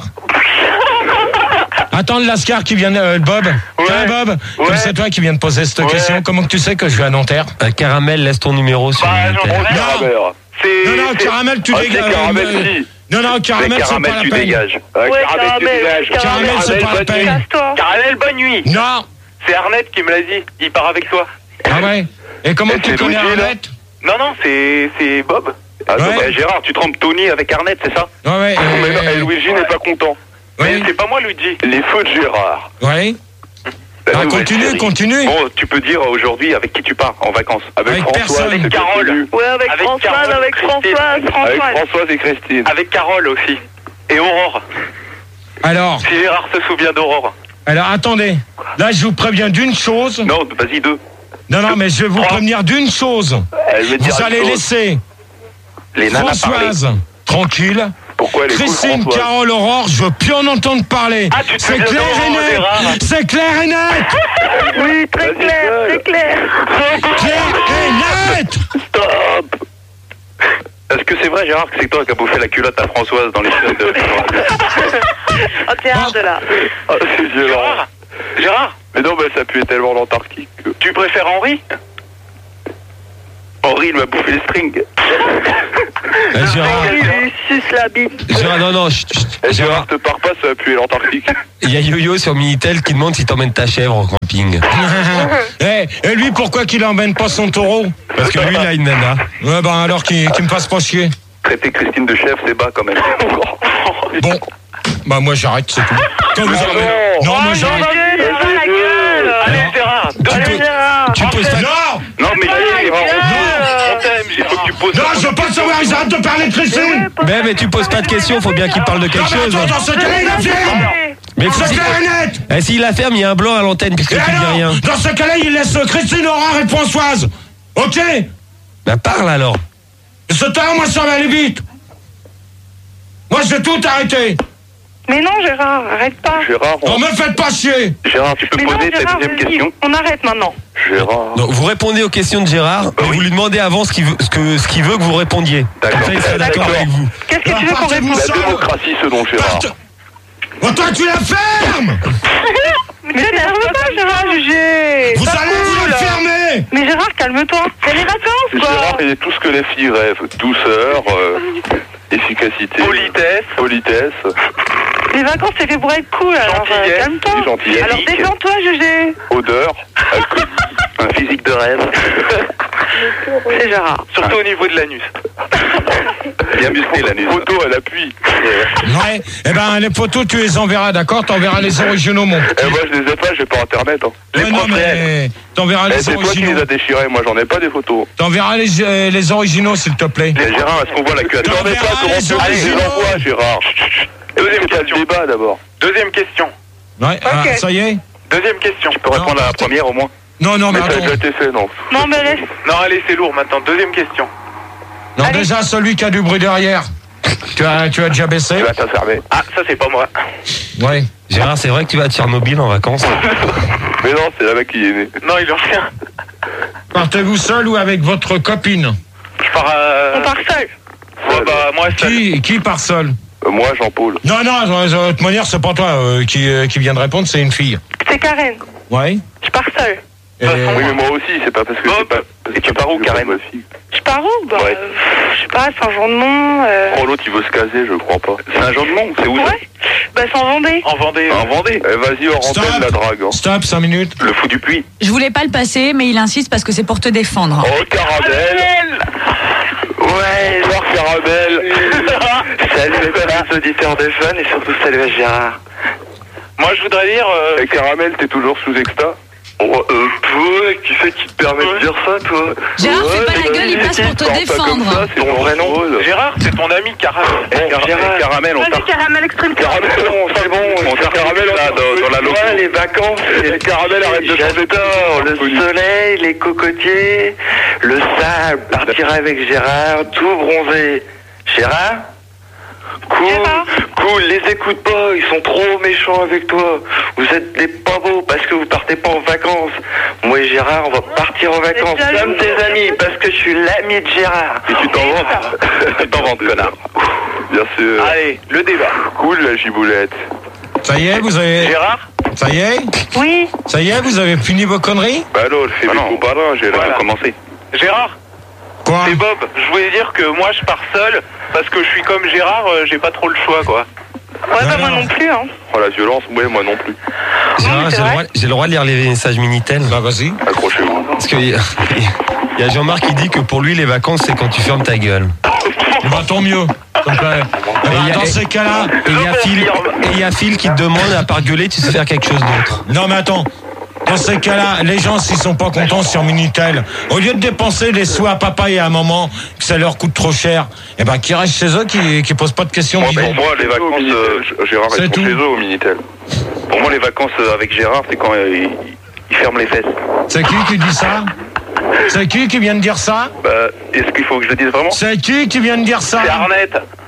Attends, le Lascar qui vient, euh, Bob. Tiens, Bob, comme Ouais. c'est toi qui viens de poser cette Ouais. question, comment que tu sais que je vais à Nanterre? Euh, Caramel, laisse ton numéro sur Bah, Minitel. j'en ai- Non. Caramel. C'est. Non, non, c'est- Caramel, tu Ah, dégages. c'est Caramel, euh, si. Non, non, C'est Caramel, c'est Caramel, pas la tu peine. dégages. Ouais, Ouais, Caramel, tu Caramel, dégages. Caramel, c'est pas la bonne peine. nuit. Casse-toi. Caramel, bonne nuit. Non. C'est Arnett qui me l'a dit. Il part avec toi. Ah ouais. Et comment Et tu c'est connais Luigi, là Arlette? Non, non, c'est c'est Bob. Ah, non, Ouais. bah, Gérard, tu trompes Tony avec Arnett, c'est ça? Ouais, ouais. Mais non, et euh, Luigi n'est pas content. Mais Oui. c'est pas moi, Luigi. Les feux de Gérard. Ouais. La Ah, nouvelle continue, série. continue. Bon, tu peux dire aujourd'hui avec qui tu pars en vacances. Avec, Avec Françoise, personne. c'est Avec Carole. connu. Ouais, avec, Avec Françoise, Carole, avec Christine. Françoise, Avec Françoise. Françoise et Christine. Avec Carole aussi. Et Aurore. Alors, Si Gérard se souvient d'Aurore. alors attendez. Là, je vous préviens d'une chose. Non, vas-y, deux. Non, non, mais je vais vous Trois. prévenir d'une chose. Elle veut dire Vous une allez chose. laisser Les nanas parler. Françoise tranquille Pourquoi elle est Christine, cool, Françoise Carole, Aurore, je veux plus en entendre parler. Ah, tu te c'est fais clair dedans, et net. Gérard. C'est clair et net. Oui, très Vas-y, clair, gueule. très clair. Clair et net. Stop. Est-ce que c'est vrai, Gérard, que c'est toi qui as bouffé la culotte à Françoise dans les scènes de... Oh, tiens, de là. Ah, c'est violent. Gérard Gérard Mais non, mais ça puait tellement l'Antarctique que... Tu préfères Henri Henri, il m'a bouffé les strings. Euh, Gérard, Il lui suce la bite. Gérard, non, non, chut, chut, Eh, Gérard, Gérard, te pars pas, ça va puer l'Antarctique. il y a Yo-Yo sur Minitel qui demande si t'emmènes ta chèvre en camping. Eh, et lui, pourquoi qu'il emmène pas son taureau? Parce que lui, il a une nana. Ouais, ben alors qu'il qu'il me fasse pas chier. Traiter Christine de chef, c'est bas quand même. Bon, bah moi j'arrête, c'est tout. Quand vous Ah avez... non. Non, moi Oh, j'arrête. Dieu, Gérard, la gueule. Allez, Gérard Allez, Gérard. Tu poses pas... Non. Non, mais Allez, Gérard, gueule. on t'aime, il faut que tu poses... Non, je veux pas savoir, ils arrêtent de parler de Christine. Mais, mais tu poses pas de questions, faut bien qu'il parle de quelque Non, mais chose. attends, dans ce cas-là, il la ferme. Mais C'est si, clair et net. eh, s'il la ferme, il y a un blanc à l'antenne puisque Et tu dis alors, rien. dans ce cas-là, il laisse Christine, Aurore et Françoise. Ok? Bah parle alors. Ce temps, moi, ça va aller vite. Moi, je vais tout arrêter. Mais non, Gérard, arrête pas. Gérard, Non, on... me faites pas chier. Gérard, tu peux Mais non, poser ta Gérard, deuxième vas-y, question on arrête maintenant. Gérard... Donc vous répondez aux questions de Gérard, et vous lui demandez avant ce qu'il veut, ce que, ce qu'il veut que vous répondiez. D'accord. Comme ça, il sera d'accord D'accord. avec vous. Qu'est-ce que tu veux qu'on Partez-vous réponde? La seul. démocratie, selon Gérard. Parte. Oh, toi, tu la fermes. Mais t'énerve pas, Gérard, jugé. Vous Pas allez vous cool. la fermer. Mais Gérard, calme-toi. C'est les vacances, quoi. Gérard, il est tout ce que les filles rêvent. Douceur, euh, efficacité... Politesse. Politesse. Les vacances, c'est fait pour être cool, alors euh, Gentillesse. calme-toi. Oui, gentillesse. Alors détends-toi, jugé. Odeur, alcool, un physique de rêve. C'est Gérard. Surtout au niveau de l'anus. Bien musclé l'anus. Photo à l'appui. Ouais. Eh ben, les photos, tu les enverras, d'accord? T'enverras les originaux, mon. Eh, moi, je les ai pas, j'ai pas internet. Hein. Ouais, non, mais t'enverras Eh, les c'est toi qui originaux. les as déchirés, moi j'en ai pas des photos. T'enverras les, euh, les originaux, s'il te plaît. Eh, Gérard, est-ce qu'on voit la queue? T'en J'en ai verras pas, comment les tu veux que je les originaux. envoie, Gérard? Deuxième question. Débat d'abord. Deuxième question. Ouais, ah, ça y est? Deuxième question. Tu peux répondre à la première au moins? Non, non, mais Mais ça a attends. déjà été fait, non? Non, mais laisse. Non, allez, c'est lourd maintenant. Deuxième question. Non, déjà, celui qui a du bruit derrière. Tu as, tu as déjà baissé? Tu vas t'enfermer. Ah, ça, c'est pas moi. Ouais. Gérard, c'est vrai que tu vas à Tchernobyl en vacances? Mais non, c'est là-bas qui est né. Non, il en rien. Partez-vous seul ou avec votre copine? Je pars à... On part seul. Ouais, bah, moi, seul. Qui, qui part seul? Euh, moi, Jean-Paul. Non, non, de toute manière, c'est pas toi euh, qui, euh, qui vient de répondre, c'est une fille. C'est Karen. Ouais. Je pars seul. Et- Oui, mais moi aussi, c'est pas parce que c'est pas... Et tu pars où, Karen? Je pars où? Bah, Ouais. euh, je sais pas, Saint-Jean-de-Mont. Euh... Oh, l'autre, il veut se caser, je crois pas. C'est un genre de monde, c'est où ça? Ouais. Bah, c'est en Vendée. En Vendée. En Vendée. Eh, vas-y, hors Stop. antenne, la drague. Hein. Stop, cinq minutes. Le fou du puits. Je voulais pas le passer, mais il insiste parce que c'est pour te défendre. Oh, Caramel. Ouais, Gérard Caramel. Salut les auditeurs de Fun et surtout salut à Gérard. Moi, je voudrais dire... euh, Et Caramel, t'es toujours sous exta? Oh, euh, toi, qui c'est qui te permet de dire ça, toi? Gérard, fais pas la gueule, il passe pour te défendre. C'est ton vrai nom? Gérard, c'est ton ami Caramel. Bon, Gérard, Caramel, on Vas-y, part. Caramel extrême. Caramel, c'est bon, on fait Caramel là, dans, dans la loco. Ouais, les vacances, les Caramel, arrête de j'adore le soleil, les cocotiers, le sable, partir avec Gérard, tout bronzé. Gérard? Cool, Gérard cool, les écoute pas, ils sont trop méchants avec toi. Vous êtes des pas beaux parce que vous partez pas en vacances. Moi et Gérard, on va partir en vacances jaloux. comme des amis parce que je suis l'ami de Gérard. Et tu t'en vantes? Tu t'en vantes, connard. Bien sûr. Allez, le débat. Cool la giboulette. Ça y est, vous avez... Gérard? Ça y est? Oui. Ça y est, vous avez fini vos conneries? Bah alors, je fais mes coups j'ai Voilà. commencé. Gérard? Quoi? C'est Bob. Je voulais dire que moi, je pars seul parce que je suis comme Gérard, euh, j'ai pas trop le choix, quoi. Ouais, bah, moi non plus, hein. Oh la violence, ouais, moi non plus. Gérard, j'ai le, droit, j'ai le droit de lire les messages Minitel? Bah vas-y. Accrochez-vous. Parce qu'il y a, il y a Jean-Marc qui dit que pour lui, les vacances, c'est quand tu fermes ta gueule. Bah tant mieux. Donc, euh, eh ben, Et il y a- dans ces cas-là... Et il y a Phil, et il y a Phil qui te demande, à part gueuler, tu sais faire quelque chose d'autre. Non mais attends, dans ces cas-là, les gens s'ils sont pas contents sur Minitel, au lieu de dépenser des sous à papa et à maman, que ça leur coûte trop cher, eh ben qu'ils restent chez eux, qui qui posent pas de questions. Moi, bidons. pour moi, les vacances, euh, Gérard C'est est tout. chez eux au Minitel. Pour moi, les vacances euh, avec Gérard, c'est quand euh, il, il ferme les fesses. C'est qui qui dit ça? C'est qui qui vient de dire ça? Bah, est-ce qu'il faut que je le dise vraiment? C'est qui qui vient de dire ça? C'est Arnette.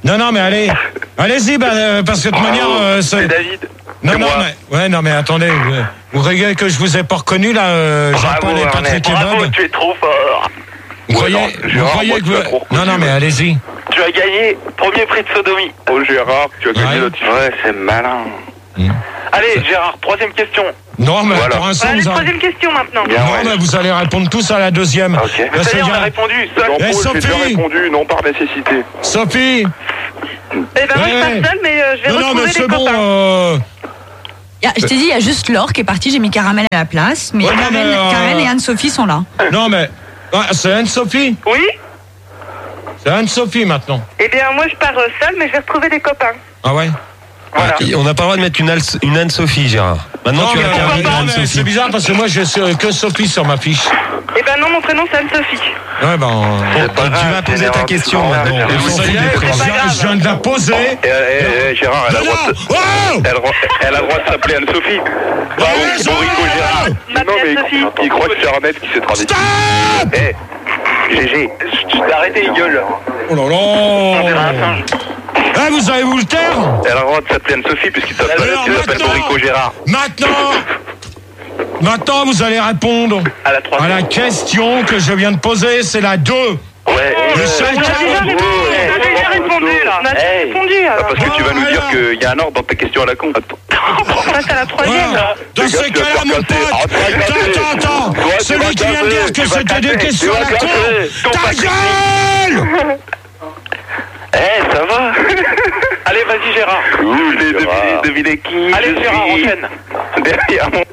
Non, non, mais allez. Allez-y, bah, euh, parce que de toute manière... Euh, c'est... c'est David. Non, C'est non, moi. mais... Ouais, non, mais attendez. Vous, vous regardez que je vous ai pas reconnu, là, euh, Jean-Paul Bravo, et Patrick et Bravo, Bob. tu es trop fort. Vous croyez, non, vous Gérard, croyez moi, que tu vous... as trop reconnu, Non, non, mais ouais. allez-y. Tu as gagné premier prix de sodomie. Oh Gérard, tu as gagné Ouais. notre... Ouais, c'est malin. Allez, Gérard, troisième question. Non, mais Voilà. pour l'instant, Allez, vous, a- troisième question maintenant. Bien, non, ouais. mais vous allez répondre tous à la deuxième. Ok. Là, Ça c'est y est, on a bien. répondu. Seul. Eh, Jean-Paul, j'ai déjà Sophie répondu, non par nécessité. Sophie. Eh ben, moi, je Ouais. passe seule, mais euh, je vais Non, non, retrouver mais les c'est bon. copains. Euh... Y a- je t'ai dit, il y a juste Laure qui est partie, j'ai mis Caramel à la place, mais Ouais, non, Karen, mais, euh, Karen et Anne-Sophie sont là. Non, mais... Ah, c'est Anne-Sophie. Oui. C'est Anne-Sophie, maintenant. Eh bien, moi, je pars euh, seule, mais je vais retrouver des copains. Ah ouais. Voilà. On n'a pas le droit de mettre une, Al- une Anne-Sophie, Gérard. Maintenant, Non, tu mais, as non, terminé mais Anne-Sophie. c'est bizarre parce que moi j'ai sur- que Sophie sur ma fiche. Eh ben non, mon prénom, c'est Anne-Sophie. Ouais, ben. Bon, tu vas poser ta question maintenant. On s'en Ça fout y des est, prénoms. je, je viens de la poser. Eh, eh, eh, Gérard, elle a le droit de... Oh Elle, elle a le droit de s'appeler Anne-Sophie. Bah, Ouais, Maurico Gérard. Non, mais il, il croit que c'est Arnett qui s'est travesti. Eh, G G, tu t'es arrêté, il gueule. Oh là On dirait là. un singe. Eh, vous allez vous le taire. Elle a le droit de s'appeler Anne-Sophie puisqu'il s'appelle Alors, il s'appelle maintenant- Maurico Gérard. Maintenant. Maintenant, vous allez répondre À la à troisième. la question que je viens de poser. C'est la deux. Ouais. Le euh, chacun- On a déjà répondu. Ouais. On a déjà répondu, là. On a déjà Hey. répondu, Ah, alors. parce que tu vas nous Ah, dire alors. qu'il y a un ordre dans tes questions à la con. Attends. On passe à la troisième. Voilà. Dans Les ces gars, tu vas cas-là, te mon faire pote. casser. Ah, tu vas Attends, casser. attends, attends. Ouais, tu Celui vas qui vient de casser. dire que Tu vas c'était des casser. questions Tu à vas la con. casser. Ton Ta paquet. gueule. Eh, ça va. Allez, vas-y, Gérard. Ouh, je l'ai deviné, deviné qui Allez, je Gérard, suis. enchaîne. Derrière mon...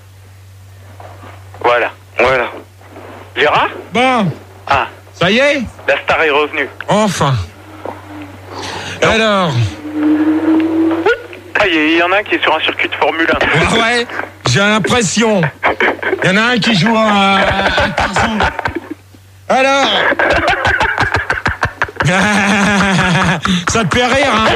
Voilà. Voilà. Gérard Bon, Ah, ça y est. la star est revenue. Enfin. Alors. Ah, il y en a un qui est sur un circuit de Formule un. Ouais, j'ai l'impression. Il y en a un qui joue à, à Tarzan. Alors. Ça te fait rire, hein?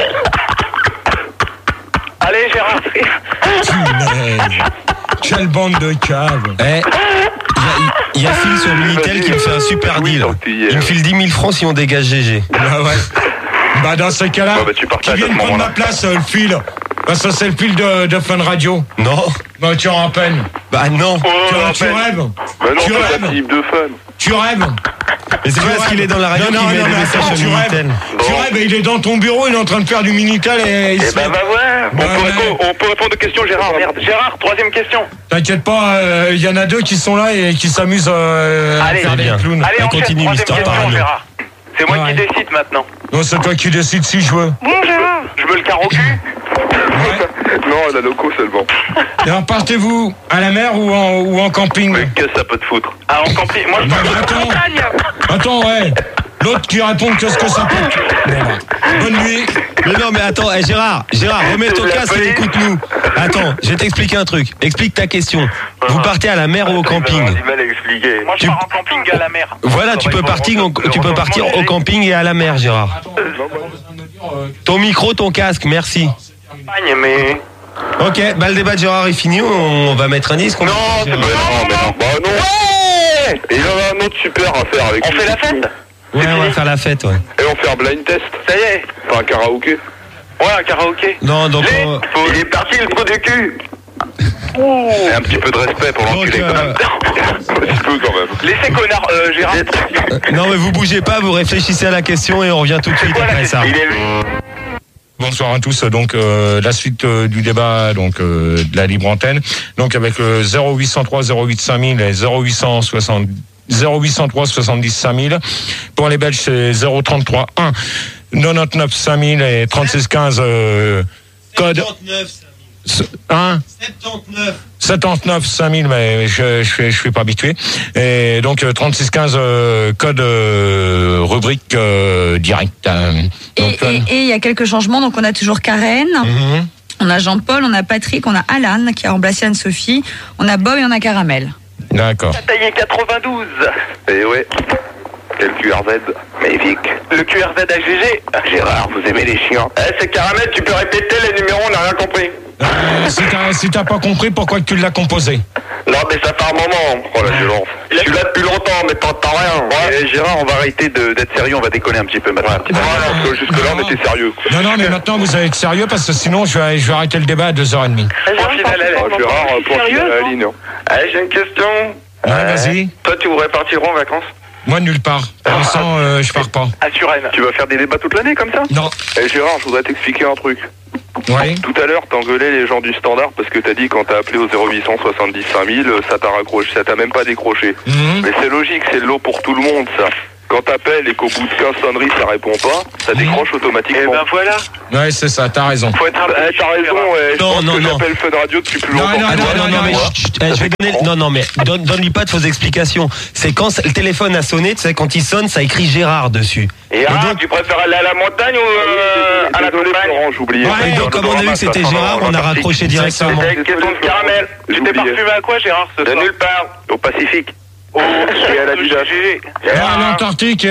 Allez, Gérard. Punaise. Quelle bande de caves. Eh, il y a Phil sur Minitel qui me fait un super Oui, deal. sorti, Il me file dix mille francs si on dégage G G. Bah ouais. Bah dans ces cas-là, Ouais, bah, tu qui partages à viennent ce prendre moment-là. ma place, euh, le fil. Bah ça c'est le fil de, de Fun Radio. Non. Bah tu en peine. Bah non. Oh, tu, à tu peine. rêves. Mais non, tu c'est rêves. pas type de fun. Tu rêves. Mais c'est Tu pas parce rêves. qu'il est dans la radio Non, qu'il non, met non, des mais messages attends, sur tu rêves. Minitel. Tu Bon. rêves et il est dans ton bureau, il est en train de faire du Minitel et il Eh se ben, fait- va voir. On, Ouais, peut ouais. répondre, on peut répondre aux questions, Gérard. Merde. Gérard, troisième question. T'inquiète pas, euh, il y en a deux qui sont là et qui s'amusent euh, à Allez, faire c'est des bien. clowns. Allez, On enchaîne. continue Troisième l'histoire question, parano. Gérard. C'est moi Ouais. qui décide maintenant. Non, c'est toi qui décides si je veux. Bon, Gérard. Je me le carre au cul. Non, la loco seulement. Et alors partez-vous à la mer ou en, ou en camping? Mais qu'est-ce que ça peut te foutre? Ah, en camping. Moi, je Non, pars mais à la attends. montagne. Attends, ouais. L'autre qui répond qu'est-ce que ça peut. Bon, bah, bonne nuit. Mais non, mais attends, eh, Gérard, Gérard, remets ton La casque et police. écoute-nous. Attends, je vais t'expliquer un truc. Explique ta question. Vous partez à la mer ou au camping? J'ai mal à expliquer. Moi, je Tu- pars en camping à la mer. Voilà, tu peux partir, en- tu peux partir au camping et à la mer, Gérard. Ton micro, ton casque, merci. Campagne, mais. Ok, bah le débat de Gérard est fini, on va mettre un disque. on- Non, c'est pas... Non, mais non. Bah non. Ouais. Et il y en a un autre super à faire avec On lui. fait la fête? Ouais, on va faire la fête, ouais. Et on fait un blind test. Ça y est. Enfin, un karaoké. Ouais, un karaoké. Non, donc Les- on- Faut- Il est parti le trou du cul. Et un petit peu de respect pour l'enculé Donc, quand même. Un petit peu quand même. Laissez connard, euh, Gérard. Euh, non, mais vous bougez pas, vous réfléchissez à la question et on revient tout de suite après ça. Il est... Bonsoir à tous. Donc euh, la suite euh, du débat donc euh, de la libre antenne. Donc avec le zéro huit cent trois zéro huit cinq mille et zéro huit cent soixante zéro huit cent trois soixante-dix cinq mille. Pour les Belges c'est zéro trente-trois un quatre-vingt-neuf cinq mille et trente-six quinze euh, code un soixante-neuf cinq mille, mais je je suis je suis pas habitué. Et donc euh, trente-six quinze euh, code euh, rubrique euh, direct. euh, Et donc, et- et il y a quelques changements, donc on a toujours Karen, mhm. on a Jean-Paul, on a Patrick, on a Alan qui a remplacé Anne-Sophie, on a Bob et on a Caramel. D'accord. Taillé quatre-vingt-douze. Et ouais. Quel Q R Z. Mais Vic. Le Q R Z à G G. Gérard, vous aimez les chiens. Eh, c'est Caramel, tu peux répéter les numéros, on n'a rien compris. Euh, si t'as si t'as pas compris pourquoi tu l'as composé. Non, Non, mais ça fait un moment. Oh la violence. Je suis là depuis longtemps, mais t'entends rien. Ouais. Et Gérard, on va arrêter de- d'être sérieux, on va déconner un petit peu maintenant. Voilà, parce que jusque-là, on était sérieux. Non, non, mais maintenant vous allez être sérieux parce que sinon je vais, je vais arrêter le débat à deux heures trente. Point final à la ligne. Gérard, point final à la ligne. Allez, j'ai une question. Ouais, vas-y. Toi, tu voudrais partir où en vacances? Moi, nulle part. Pour l'instant, euh, je pars pas. À Suresnes. Tu vas faire des débats toute l'année comme ça? Non. Eh Gérard, je voudrais t'expliquer un truc. Oui. Tout à l'heure, t'engueulais les gens du standard parce que t'as dit quand t'as appelé au zéro huit cent soixante-dix cinq mille, ça t'a raccroché, ça t'a même pas décroché. Mmh. Mais c'est logique, c'est de l'eau pour tout le monde, ça. Quand t'appelles et qu'au bout de quinze sonneries, ça répond pas, ça décroche automatiquement. Eh ben voilà. Ouais, c'est ça, t'as raison. Faut être un peu eh, t'as raison, ouais. Je Non, pense non, que non. j'appelle Fun Radio depuis plus longtemps. Ah, non, non, non, mais chut, chut, eh, je vais donner. Non, non, mais donne, donne-lui pas de fausses explications. C'est quand le téléphone a sonné, tu sais, quand il sonne, ça écrit Gérard dessus. Et ah, tu préfères aller à la montagne ou euh, à la campagne? Florent, j'oubliais. Ouais, donc comme on a vu que c'était Gérard, on a raccroché directement. C'était une question de caramel. Tu t'es parfumé à quoi, Gérard, ce De soir? nulle part, au Pacifique. Au Et à la sueur de G G. À l'Antarctique et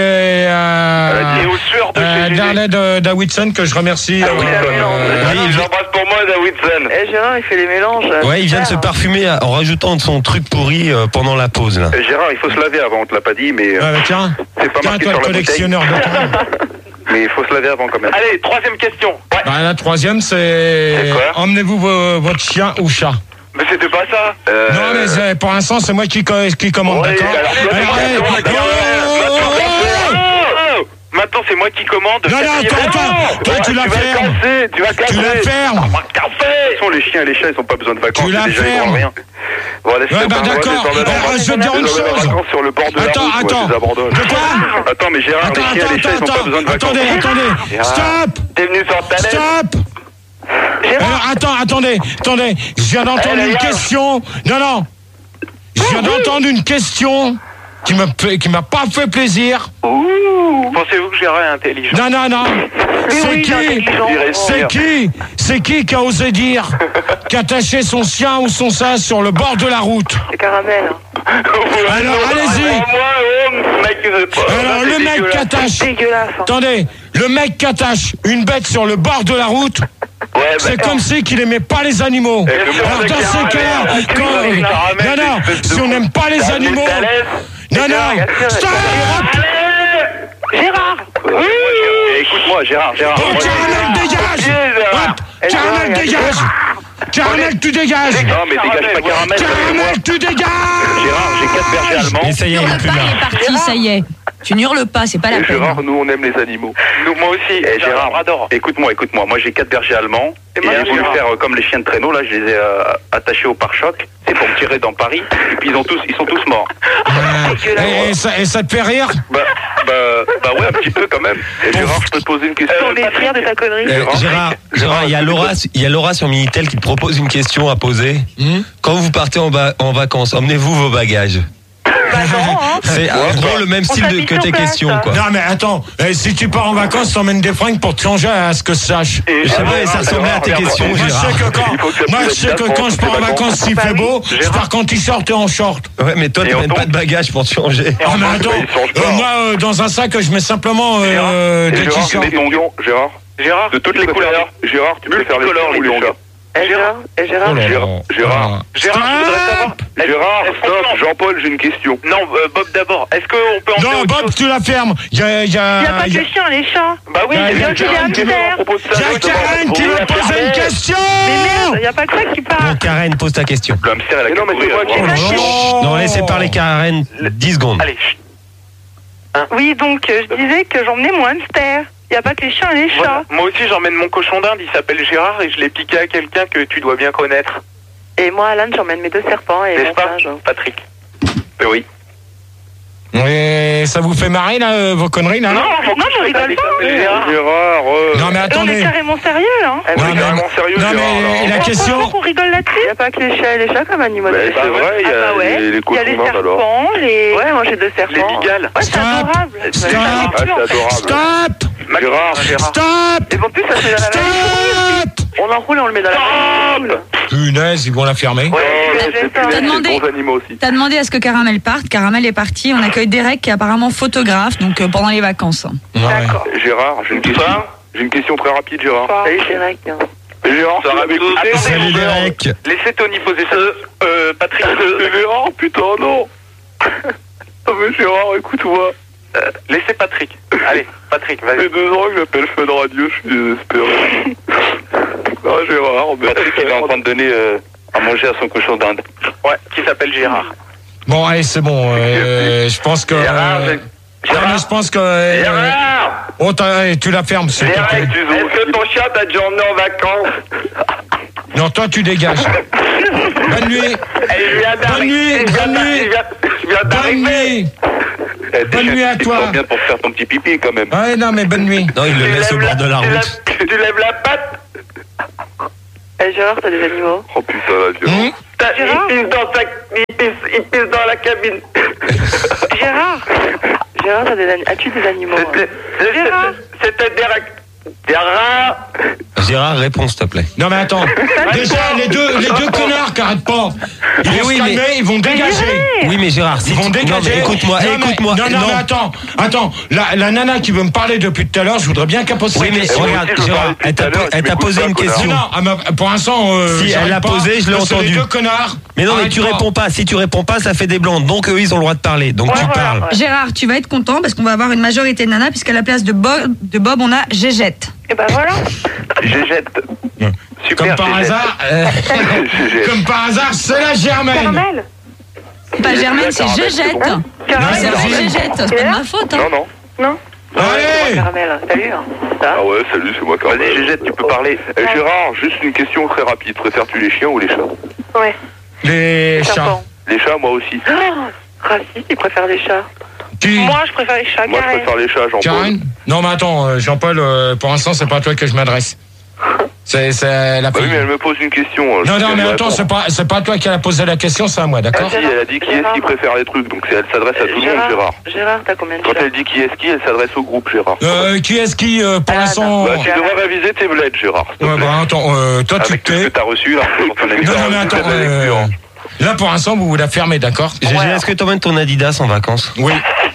à, Et au sueur de à G G. Darley de Davidson que je remercie. Ah euh, oui, euh, j'embrasse pour moi Davidson. Eh Gérard, il fait les mélanges. Ouais, il vient de se parfumer en rajoutant de son truc pourri euh, pendant la pause là. Euh, Gérard, il faut se laver avant, on te l'a pas dit, mais euh, Ouais, bah, tiens, c'est pas tiens, marqué toi, sur le la bouteille. collectionneur de temps. Mais il faut se laver avant quand même. Allez, troisième question. Ouais. Bah, la troisième, c'est C'est quoi emmenez-vous vo- votre chien ou chat. Mais c'était pas ça. Euh, Non, mais c'est- pour l'instant, c'est moi qui, co- qui commande, Ouais, d'accord alors, c'est Allez, moi qui allez, commande, oh, oh, oh, oh. Oh, maintenant, c'est moi qui commande. Non, non, Faites toi, payer- toi, toi, tu la tu vas fermes. casser, tu vas casser. Tu la fermes. De toute façon, les chiens et les chats, ils ont pas besoin de vacances. Tu la c'est déjà, ils fermes. vendent rien. Bon, laisse Ouais, les bah, parents, d'accord. laisse les Alors, enfants. je vais te dire une Les emmènent en chose. vacances sur le bord de la Attends, route, moi, attends. je les abandonne. De quoi Attends, mais Gérard, Attends, les chiens et les chats, ils ont attends, pas besoin de vacances. attendez, attendez. Gérard, Stop. T'es venu sur ta lettre. Stop. Alors, attends, attendez, attendez. Je viens d'entendre Eh, les une gars. question. Non, non. Je viens d'entendre une question qui me fait- qui m'a pas fait plaisir. Pensez-vous que Gérard est intelligent? Non, non, non. C'est oui, il est qui intelligent. C'est qui C'est qui qui a osé dire qu'attacher son chien ou son chat sur le bord de la route? C'est caramel. Alors, allez-y. Alors, le mec qui attache. Dégueulasse. hein. Attendez, le mec qui attache une bête sur le bord de la route, c'est comme si qu'il aimait pas les animaux. Alors dans ces cas-là, quand... non, non, si on n'aime pas les animaux, non, non, stop. Gérard. Écoute-moi, Gérard, Gérard. Oh, Caramel, dégage. Hop, Caramel, dégage. Caramel, tu dégages. Non, mais dégage pas Caramel. Caramel, tu dégages. Gérard, j'ai quatre bergers allemands. Et ça y est, il est plus Il là. est parti, ça y est. Tu n'hurles pas, c'est pas la Et peine. Gérard, nous on aime les animaux. Nous, moi aussi. Et Gérard, adore. écoute-moi, écoute-moi. Moi j'ai quatre bergers allemands. Et, moi, j'ai voulu Gérard. faire euh, comme les chiens de traîneau. Là, je les ai euh, attachés au pare-choc. C'est pour me tirer dans Paris. Et puis ils ont tous, ils sont tous morts. Et, et ça, et ça te fait rire? Bah, bah, bah ouais, un petit peu quand même. Et Gérard, je peux te poser une question. On est fiers de ta connerie. Euh, Gérard, Gérard, il y a Laura, il y a Laura sur Minitel qui te propose une question à poser. Quand vous partez en, ba- en vacances, emmenez-vous vos bagages. Bah non, hein. C'est en gros le même On style de, s'habille que sur tes place. questions, quoi. Non mais attends, eh, si tu pars en vacances, t'emmènes des fringues pour te changer à ce que je sache. Je sais pas, ça ressemblait à tes questions, Moi je sais Gérard. que quand, moi, je sais que quand je pars en vacances, s'il fait beau, je pars qu'en t-shirt et en short. Ouais, mais toi, tu mets pas de bagages pour te changer. Ah mais attends, euh, moi euh, dans un sac, je mets simplement euh, Et des Gérard, t-shirts. des tongs, Gérard. Gérard, De toutes les couleurs. Gérard, tu préfères les chiens ou les chats? Eh Gérard. Eh Gérard. Oh là là. Gérard, Gérard, Gérard, je voudrais savoir. Gérard, Est-ce qu'on stop, peut- Jean-Paul, j'ai une question. Non, euh, Bob d'abord. Est-ce qu'on peut emmener Non autre Bob, chose? tu la fermes. Il y a, il y a, Il n'y a pas que il y a- les chiens, les chats. Bah oui, il y a- c'est il y a bien qu'il y a un Karen qui veut- mystère. propose ça, il y a justement. Karen qui Pour veut la poser fermer. une question. Mais merde, il n'y a pas que ça qui parle. Bon, Karen, pose ta question. Le hamster, elle a Mais non, mais c'est moi qui- courir. Oh. Non, laissez parler Karen dix secondes. Allez, chut. Oui, donc euh, je disais que j'emmenais mon hamster. Il n'y a pas que les chiens et les chats. Voilà. Moi aussi, j'emmène mon cochon d'Inde. Il s'appelle Gérard et je l'ai piqué à quelqu'un que tu dois bien connaître. Et moi, Alan, j'emmène mes deux serpents et N'est-ce mon pas, singe. Patrick? Mais oui. Et ça vous fait marrer là, euh, vos conneries là? Non, non, je rigole pas. Gérard. Gérard, euh... Non mais On est attendez. carrément sérieux, là. On Non, est mais- carrément sérieux, non, Gérard, mais là. la question. Pourquoi on rigole là-dessus? Il n'y a pas que les chiens et les chats comme animaux. Mais de c'est ferme. vrai, il y a Ah bah ouais. les- les Il y a cochons les d'Inde, alors. serpents, les... Ouais, moi j'ai deux serpents. Les migales. Ouais, c'est Stop. adorable. Stop. Ça Ah, m'habitue, en c'est fait. adorable. Stop. Gérard, Gérard. Stop. Et en plus, ça se met dans la Stop. On l'enroule et on le met dans la valise. Punaise, ils vont la fermer. Ouais, je vais c'est faire. plus T'as les demandé- bons animaux aussi. T'as demandé à ce que Caramel parte. Caramel est parti. On accueille Derek qui est apparemment photographe, donc euh, pendant les vacances. Ouais. D'accord. Gérard, j'ai une question. J'ai une question très rapide, Gérard. Salut, Derek. Gérard, ça aurait pu Salut Derek. Laissez Tony poser ça. Euh, Patrick. Gérard, putain, non. Oh, mais Gérard, écoute-moi. Euh, laissez Patrick. Allez, Patrick, vas-y. Ça fait deux ans que j'appelle Fun Radio, je suis désespéré. Ah, Gérard, mais... Patrick, il est en train de donner euh, à manger à son cochon d'Inde. Ouais, qui s'appelle Gérard. Bon, allez, c'est bon. Euh, je pense que... Gérard, euh, Gérard. non, mais je pense que... Euh, Gérard oh, t'as- tu la fermes, s'il te Gérard, plaît. est-ce que ton chien t'a déjà emmené en vacances? Non, toi, tu dégages. Bonne nuit. Elle vient Bonne nuit, bonne nuit. Je viens Bonne d'arriver. nuit. Bonne nuit à toi. C'est bien pour faire ton petit pipi, quand même. Ouais, non, mais bonne nuit. Non, il le laisse au bord de la Tu route. lèves- Tu lèves la patte. Eh Gérard, t'as des animaux? Oh putain, la violence. T'as- Il pisse dans sa... Il pisse, il pisse dans la cabine. Gérard Gérard, t'as des ani- as-tu des animaux? C'était... Gérard C'était Derek. Gérard. Gérard, réponds s'il te plaît. Non, mais attends. Déjà, les deux, les deux connards qui arrêtent pas. Ils Mais vont oui, se calmer, mais- ils vont dégager. Oui, mais Gérard, si Ils vont tu- dégager. Non, mais écoute-moi, Non, mais- écoute-moi. Non, non, mais attends, attends. La, la nana qui veut me parler depuis tout à l'heure, je voudrais bien qu'elle pose Oui, sa mais question. regarde, Gérard, elle t'a po- elle t'a posé une question. Non, non, elle m'a- pour l'instant, euh, Si elle j'arrive l'a pas. posé, je l'ai C'est entendu. Les deux connards. Mais non, mais Arrête tu pas. réponds pas. Si tu réponds pas, ça fait des blancs. Donc eux, ils ont le droit de parler. Donc tu parles. Gérard, tu vas être content parce qu'on va avoir une majorité de nanas puisqu'à la place de Bob, de Bob on a Gégette. Et ben voilà. Gégette. Comme par hasard, euh, comme par hasard, c'est la Germaine. Caramel. C'est pas Germaine, c'est Gégette. Caramel. C'est la Gégette, c'est pas de ma faute. Hein. Non, non. Non. Allez. Caramel. Salut. hein. Ça Ah ouais, salut, c'est moi, Caramel. Vas-y, Gégette, tu peux parler. Eh, Gérard, juste une question très rapide. Préfères-tu les chiens ou les chats? Ouais. Les chats. Serpent. Les chats, moi aussi. Oh, raciste, il préfère les chats. Qui Moi, je préfère les chats. Moi, je Karen. préfère les chats, Jean-Paul. Karen Non, mais attends, euh, Jean-Paul, euh, pour l'instant, c'est pas à toi que je m'adresse. C'est c'est la Bah oui, fille. mais elle me pose une question. euh, je Non, sais non, qu'elle mais me attends, répond. c'est pas, c'est pas toi qui a posé la question, c'est à moi, Elle, d'accord dit, elle a dit qui est-ce qui préfère les trucs, donc c'est- elle s'adresse à tout le monde, Gérard, Gérard. Gérard, t'as combien de Quand chats? elle dit qui est-ce qui, elle s'adresse au groupe, Gérard. euh, Qui est-ce qui, euh, pour l'instant... Bah, tu devrais réviser tes bleds, Gérard. s'il te Ouais, plaît. bah attends, euh, toi tu Avec tout ce t'es... que t'as reçu, là, pour ton Non, émission, non, mais toute attends, la lecture. euh, là pour l'instant vous la fermez, d'accord Gégé, est-ce que tu emmènes ton Adidas en vacances? Oui.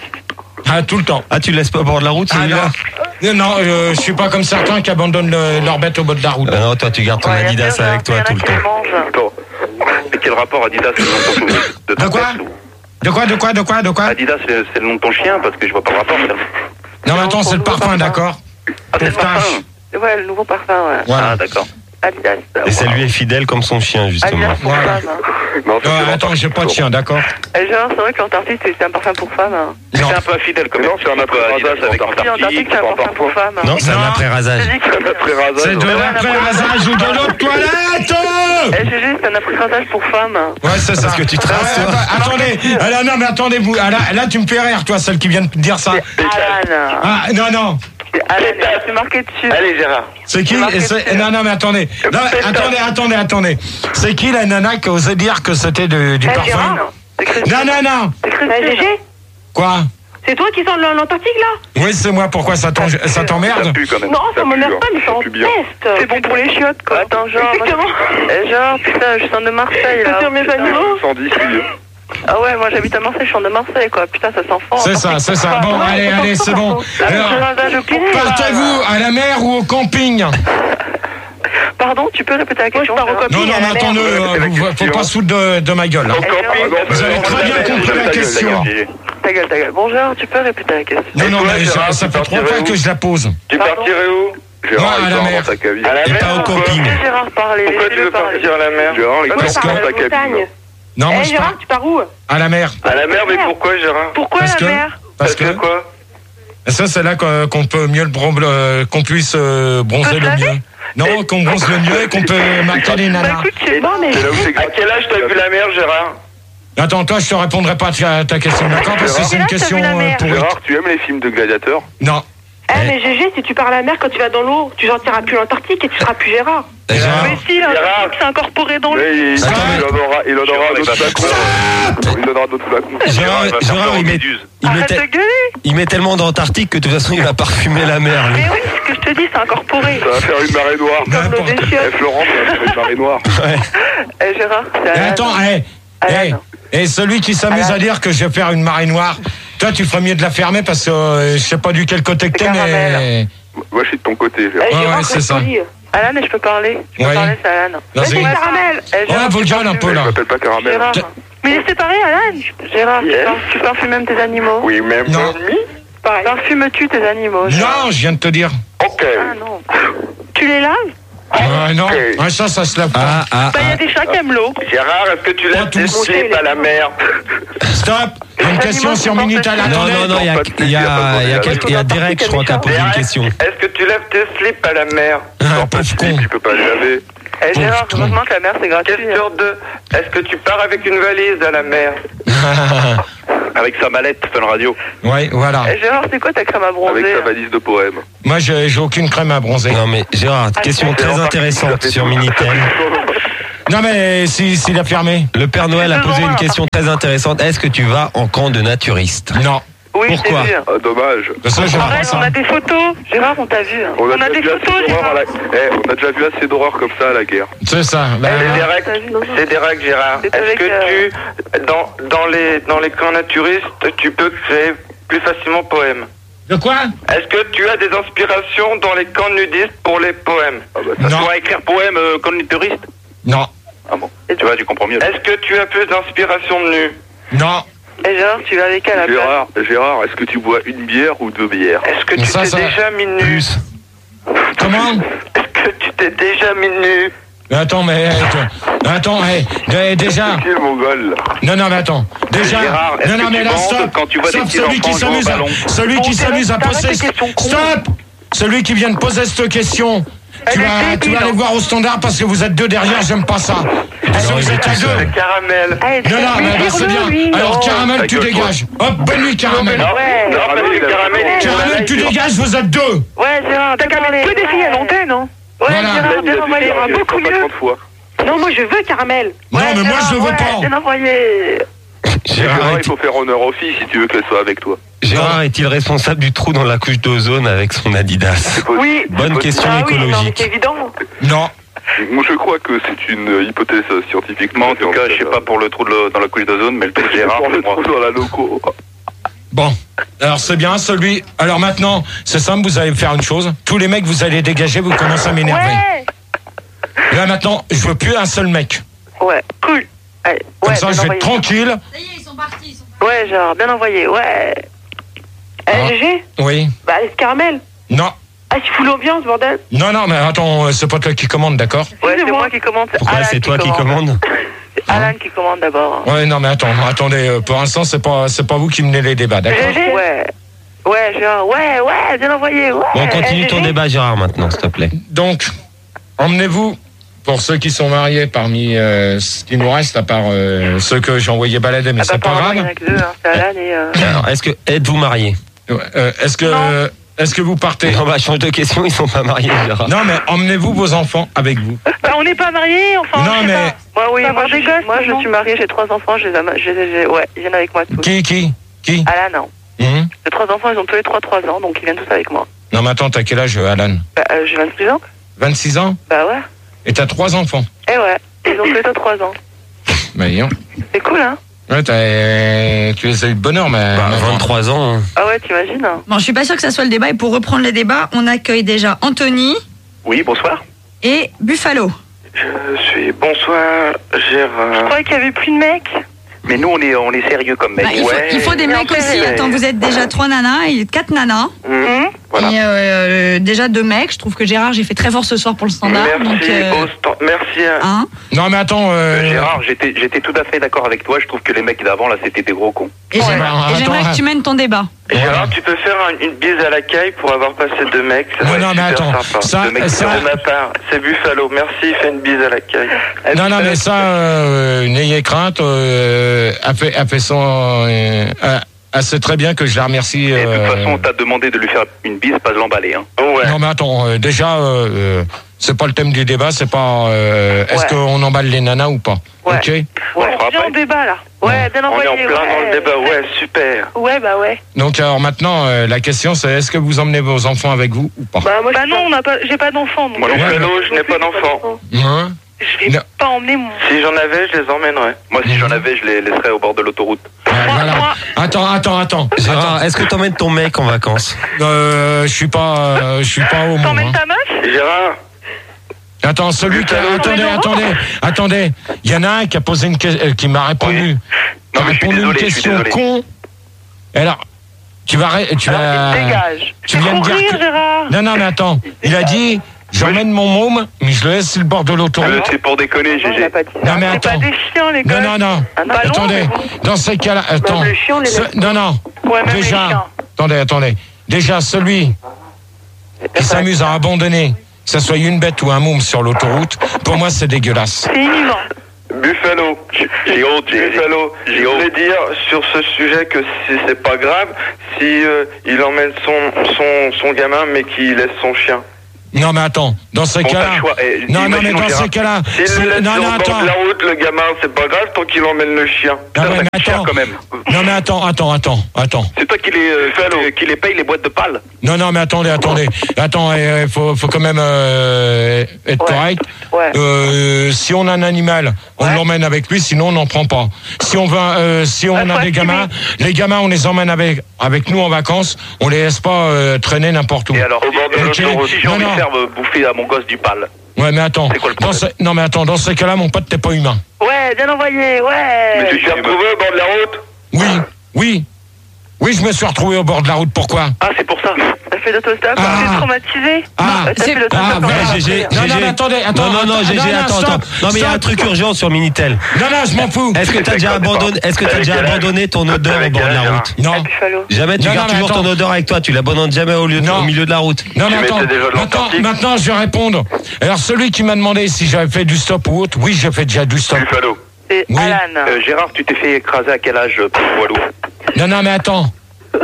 Ah, tout le temps. Ah, tu le laisses pas au bord de la route, Ah, celui-là? non, non, euh, je suis pas comme certains qui abandonnent le- leur bête au bord de la route. Ah non, toi, tu gardes ton Ouais, Adidas bien, avec toi il y en a tout le qui temps. le mangent. Attends. Et quel rapport Adidas, c'est le nom de ton chien De quoi De quoi, de quoi, de quoi, de quoi Adidas, c'est c'est le nom de ton chien, parce que je vois pas le rapport. ça. Non, mais attends, c'est le parfum, d'accord Ah, c'est le Pour parfum. tâche. Ouais, le nouveau parfum, ouais. Voilà. Ah, d'accord. Adidas. Et ça lui est fidèle comme son chien, justement. Adidas pour Voilà. femme. hein. Non, ça, Euh, c'est attends, pas j'ai pas de chien, d'accord Et Gérard, c'est vrai que l'Antarctique, c'est c'est un parfum pour femme. hein. Non. C'est un peu infidèle comme non, c'est un après-rasage avec Si, l'Antarctique, c'est un parfum pour femme. Non, c'est un Non. après-rasage. J'ai dit que- un après-rasage. C'est de l'après-rasage ou de l'autre toilette. Eh, Gégé, c'est un après-rasage pour femme. Ouais, c'est ça. Parce que tu traces, Ouais, toi. bah, attendez, ah, là, non, mais attendez, vous, ah, là, là, tu me fais rire, toi, celle qui vient de dire ça. Alan. Ah, non, non. Alan, c'est marqué dessus. Allez, Gérard. C'est qui marqué et c'est- dessus. Non, non, mais attendez. Non, attendez, attendez, attendez. C'est qui la nana qui a osé dire que c'était de- du Eh, parfum Gérard, c'est Christine. Non, non, non. C'est Christine. Eh, Gégé, Quoi c'est toi qui sors de l'Antarctique là? Oui, c'est moi, pourquoi ça t'en- ça Ça t'emmerde pue quand même. Non, ça pue, m'énerve hein. pas, mais ça Ça en pue bien. peste. C'est bon pour les chiottes, quoi. Attends, genre. moi, Exactement. je- Eh, genre, putain, je sors de Marseille, là. C'est sur mes Putain. animaux. cent dix, oui. Ah ouais, moi j'habite à Marseille, je suis de Marseille, quoi. Putain, ça sent fort. C'est ça, c'est ça. Bon, allez, allez, c'est bon. Alors, partez-vous à la mer ou au camping? Pardon, tu peux répéter la question? Non, non, mais attendez, euh, vous- faut pas se foutre de, de ma gueule. hein. Vous avez très bien compris la question. Ta gueule, ta gueule. Bonjour, tu peux répéter la question? Non, non, mais ça, ça fait trois fois que je la pose. Tu partirais où Gérard, Ouais, à il la part mer. dans sa cabine. À la Et mer, pas au pourquoi camping. Laissez Gérard parler, Pourquoi tu laissez-le veux parler. partir à la mer? Gérard, il Moi, part je pars dans à sa la cabine. montagne. Non, moi Eh, je pars Gérard, tu pars où? à la mer. À la mer, mais pourquoi, Gérard? Pourquoi Parce la que, mer? parce que, quoi? ça c'est là qu'on qu'on peut mieux le bron- euh, qu'on puisse euh, bronzer le mieux. Non, qu'on bronze le mieux et qu'on peut marquer les Bah nanas. écoute, c'est bon, mais... C'est là où c'est À quel âge t'as vu la mer, Gérard? Attends, toi, je te répondrai pas à ta, ta question, d'accord? Parce que c'est une Quel âge t'as question vu la euh, mer pourrie. Gérard, tu aimes les films de gladiateurs? Non. Eh, mais Gégé, si tu pars à la mer, quand tu vas dans l'eau, tu sortiras plus l'Antarctique et tu seras plus Gérard. Eh, Gérard, Mais si, l'Antarctique, c'est incorporé dans le... Mais il, il Attends, en aura, il en aura Gérard, d'autres il va flacons. Il donnera d'autres flacons. Gérard, il va faire Gérard, peur aux il met, méduses. il met Arrête tel- de gueuler. il met tellement d'Antarctique que de toute façon, il va parfumer la mer, lui. Mais oui, ce que je te dis, c'est incorporé. Ça va faire une marée noire. N'importe Comme Eh, des chiottes. Florent, ça va faire une marée noire. Ouais. Eh, Gérard, c'est Et Alan. attends, hé, hé, et celui qui s'amuse à dire que je vais faire une marée noire, toi, tu ferais mieux de la fermer parce que euh, je sais pas du quel côté que t'es, mais. Moi, je suis de ton côté, Eh, Gérard. Ouais, Gérard, ouais, c'est reste ça. poli. Alan, et je peux parler Je peux Ouais. parler, c'est Alan. Vas-y. Mais Caramel eh, Ouais, Gérard, vous le tu jeune un parfumes- peu là. Je m'appelle pas Caramel. Gérard. Mais laissez parler, Alan. Gérard, Yes. tu, par- tu parfumes même tes animaux. Oui, même Non. Pareil. Parfumes-tu tes animaux Gérard Non, je viens de te dire. Ok. Ah non. Tu les laves Ah non, ah, ça, ça se lave pas. Ah, ah, Bah, il y a ah. des chats qui aiment l'eau. Gérard, est-ce que tu laisses tes tous. slips à la mer? Stop. Une question sur Minitel. Non, Attendez. non, non, il y a, il y a, il y a, quelqu'un- il y a Derek, je crois, qui a posé une question. Est-ce que tu lèves tes slips à la mer? Ah, pauvre con. Je peux pas les laver. Eh Gérard, heureusement que la mer c'est gratuit. Question deux. Est-ce que tu pars avec une valise à la mer? Avec sa mallette, Fun Radio. Ouais, voilà. Eh Gérard, c'est quoi ta crème à bronzer Avec sa valise de poèmes. Moi, j'ai j'ai aucune crème à bronzer. Non, mais Gérard, question très intéressante sur Minitel. Non, mais s'il si, s'il a fermé. Le Père Noël a posé une question très intéressante. Est-ce que tu vas en camp de naturiste? Non. Oui, Pourquoi? je t'ai vu. Ah, dommage. De ça, je Arrête, ça. on a des photos. Gérard, on t'a vu. On a, On a déjà des vu photos, assez d'horreur Gérard. à la... eh, on a déjà vu assez d'horreur comme ça à la guerre. C'est ça. Bah, C'est des règles, t'as vu, non, non. c'est des règles, Gérard. C'est Est-ce avec, que euh, tu, dans, dans, les, dans les camps naturistes, tu peux créer plus facilement poèmes? de quoi? Est-ce que tu as des inspirations dans les camps nudistes pour les poèmes? ah bah, ça Non. Tu vas écrire poème euh, camp naturiste? Non. Ah bon. Et tu vois, tu comprends mieux. Est-ce que tu as plus d'inspiration de nu? Non. Eh Gérard, tu vas avec à la place. Gérard, Gérard, est-ce que tu bois une bière ou deux bières? Est-ce que tu Ça, t'es ça- déjà mis nu? Plus. Comment? Est-ce que tu t'es déjà mis nu? Mais attends, mais attends, attends, hey, dé- déjà. Qui est le mongol? Non, non, mais attends. Déjà. Gérard, est-ce non, non, que mais tu là, bandes stop. quand tu vois des Stop, petits celui qui enfants jouer au s'amuse à, ballon? celui Bon, qui s'amuse à t'arrêtes poser. tes questions cons. Stop. Celui qui vient de poser cette question. Tu Elle est vas, tu débile, vas aller hein. voir au standard parce que vous êtes deux derrière, j'aime pas ça. Parce que vous êtes à deux. Le caramel. Allez, Non, non, mais bah, c'est bien. lui, Alors, non. caramel, Ta tu gueule, dégages. Hop, bonne nuit, caramel. Non, Ouais. non, parce que le caramel, il est Caramel, tu dégages, vous êtes deux. Ouais, Gérard, t'as qu'à mettre que des filles à l'antenne, hein. Ouais, Voilà. Gérard, Il a bien dit envoyé, Gérard, il a beaucoup dit mieux. trente fois. Non, moi je veux caramel. Non, Ouais, mais moi, Gérard, je le veux ouais, pas. Bien envoyé. Gérard, Gérard, il est, faut faire honneur aux filles si tu veux qu'elles soient avec toi. Gérard est-il responsable du trou dans la couche d'ozone avec son Adidas? Oui. Bonne question Ah oui, non, mais écologique. c'est évident. Non. Moi, je crois que c'est une hypothèse scientifique. En tout cas, je sais pas pour le trou de le- dans la couche d'ozone, mais le trou de Gérard, Pour le c'est moi. trou dans la loco. Bon, alors c'est bien celui. Alors maintenant, c'est simple, vous allez faire une chose. Tous les mecs, vous allez dégager, vous commencez à m'énerver. Ouais. Là maintenant, je veux plus un seul mec. Ouais, cool. Allez, Comme ouais, ça, bien je vais être envoyé. tranquille. Ouais, genre, bien envoyé, ouais. Eh, Ah. G G Oui. Bah, allez, ce caramel. Non. Ah, tu fous l'ambiance, bordel. Non, non, mais attends, euh, c'est pas toi qui commande, d'accord? Ouais, c'est moi qui commande. Pourquoi Alan c'est toi qui commande? C'est Alan qui commande d'abord. Ouais, non, mais attends, attendez, euh, pour l'instant, c'est pas, c'est pas vous qui menez les débats, d'accord? G G Ouais. Ouais, genre, ouais, ouais, bien envoyé, ouais. Bon, continue Eh, ton G G débat, Gérard, maintenant, s'il te plaît. Donc, emmenez-vous, pour ceux qui sont mariés, parmi euh, ce qui nous reste, à part euh, ceux que j'ai envoyé balader, mais Ah bah, c'est pas apparemment, il y en grave. a que deux, hein, c'est Alan et... Euh... Alors, est-ce que êtes-vous marié? Euh, est-ce que, euh, est-ce que vous partez? Non, bah, change de question, ils sont pas mariés, Gérard. Non, mais emmenez-vous vos enfants avec vous. Bah, on n'est pas mariés, enfin, Non, je sais mais- pas. Moi, oui, Pas moi, avoir je, des gosses, moi, je non suis mariée, j'ai trois enfants, je les ai, je les ai- ouais, ils viennent avec moi tous. Qui, qui, qui? Alan, non. Mhm. J'ai trois enfants, ils ont tous les trois trois ans, donc ils viennent tous avec moi. Non, mais attends, t'as quel âge, Alan? Bah, euh, j'ai vingt-six ans. vingt-six ans? Bah ouais. Et t'as trois enfants? Eh ouais, ils ont tous les deux trois ans. Bah, voyons. C'est cool, hein? Ouais, t'as, tu les as eu de bonheur, mais. Bah, vingt-trois ans. hein. Ah ouais, t'imagines, hein? Bon, je suis pas sûre que ça soit le débat. Et pour reprendre les débats, on accueille déjà Anthony Oui, bonsoir. et Buffalo. Je suis. Bonsoir, Je Gérard. croyais qu'il y avait plus de mecs. Mais nous, on est, on est sérieux comme mec. Bah, il, faut, ouais. il faut des Mais mecs en fait, aussi. euh, Attends, vous êtes déjà trois nanas et quatre nanas. Mmh. Voilà. Et euh, déjà deux mecs. Je trouve que Gérard, j'ai fait très fort ce soir pour le standard. Merci, donc, euh, au stand- merci. hein. Non, mais attends, euh. Gérard, j'étais, j'étais tout à fait d'accord avec toi. Je trouve que les mecs d'avant, là, c'était des gros cons. Et j'aimerais bah, et j'aimerais attends, que tu mènes ton débat. Gérard, tu peux faire un- une bise à la caille pour avoir passé deux mecs. Ça Non, va non, être mais super attends, sympa. ça- Deux mecs ça- de ma part. C'est Buffalo. Merci, fais une bise à la caille. Non, non, mais ça, euh, n'ayez crainte, euh, a fait, a fait son, euh, a- a sait très bien que je la remercie. Et de euh, toute façon, on t'a demandé de lui faire une bise, pas de l'emballer. Hein. Ouais. Non, mais attends, euh, déjà, euh, euh, c'est pas le thème du débat, c'est pas, euh, est-ce Ouais. qu'on emballe les nanas ou pas? Ouais. Ok? Ouais, on fera on vient après. au débat, là. Ouais, bien On est envoyé. en plein ouais. dans le débat. Ouais, super. Ouais, bah ouais. Donc, alors maintenant, euh, la question, c'est est-ce que vous emmenez vos enfants avec vous ou pas? Bah, moi, bah non, on n'a pas, j'ai pas d'enfants. donc- Moi, non, Ouais, Buffalo, Moi je n'ai plus, pas j'ai d'enfant. Hein? Je vais Non. pas emmener mon... Si j'en avais, je les emmènerais. Moi, si j'en avais, je les laisserais au bord de l'autoroute. Ouais, voilà. Attends, attends, attends. Gérard, est-ce que t'emmènes ton mec en vacances? Euh, je suis pas, euh, je suis pas au monde. T'emmènes hein. ta meuf? Gérard, Attends, celui qui a... Attendez, attendez, attendez. Il y en a un qui a posé une question, qui m'a répondu. Qui a répondu une question con. Alors, tu vas... Tu vas... Dégage. Tu viens de dire que... Gérard. Non, non, mais attends. Il a dit... J'emmène mon môme, mais je le laisse sur le bord de l'autoroute. C'est pour déconner, G G. Non, mais attends. C'est pas des chiens, les gars. Non, non, non. Un ballon, Attendez. Dans ces cas-là, attends. le chien, on les Ce- laisse- Non, non. Ouais, même les Déjà, chiens. attendez, attendez. Déjà, celui qui s'amuse à abandonner, que ce soit une bête ou un môme sur l'autoroute, pour moi, c'est dégueulasse. C'est inhumain. Buffalo, j'ai honte, Buffalo, je voulais dire sur ce sujet que si c'est pas grave si euh, il emmène son, son, son gamin mais qu'il laisse son chien. Non, mais attends. Dans ces Bon, pas cas-là. le choix. Eh, Non, non, mais imaginons, dans Gérard, ces cas-là. S'il c'est- le laisse Non, sur non, le bord attends. de la route, le gamin, c'est pas grave tant qu'il emmène le chien. Non, mais Cher attends. quand même. Non, mais attends, attends, attends, attends. C'est toi qui les, euh, qui les paye les boîtes de pales. Non, non, mais attendez, attendez. Attends, il faut, faut quand même euh, être correct. Euh, si on a un animal, on l'emmène avec lui, sinon on n'en prend pas. Si on va, euh, si on a des gamins, les gamins, on les emmène avec avec nous en vacances. On les laisse pas euh, traîner n'importe où. Et alors, au bord de Ok. l'autoroute, si j'ai Non, envie de non. faire euh, bouffer à mon gosse du pal. Ouais, mais attends. Dans ce- Non, mais attends. Dans ces cas-là, mon pote, t'es pas humain. Ouais, bien envoyé, ouais. Mais tu t'es retrouvé au bord de la route? Oui, oui, oui, je me suis retrouvé au bord de la route. Pourquoi? Ah, c'est pour ça. T'as fait l'autostop, t'es traumatisé. Ah, T'as fait l'autostop. Ah, ouais, G G, Non, non, G G. mais attendez, attends, Non, non, non, attends, G G, non, non, attends, stop, attends. Non, mais il y a un stop. truc urgent sur Minitel. Non, non, je m'en fous. Est-ce que t'as déjà abandonné, est-ce que t'as déjà abandonné ton odeur au bord de la route? Non. Jamais, tu Non, gardes non, mais toujours ton attends. odeur avec toi, tu l'abandonnes jamais au, lieu de- au milieu de la route. Non, mais attends, maintenant, maintenant, je vais répondre. Alors, celui qui m'a demandé si j'avais fait du stop ou autre, oui, j'ai fait déjà du stop. Buffalo. C'est Oui. Alan. Euh, Gérard, tu t'es fait écraser à quel âge, euh, pour Walou? Non, non, mais attends.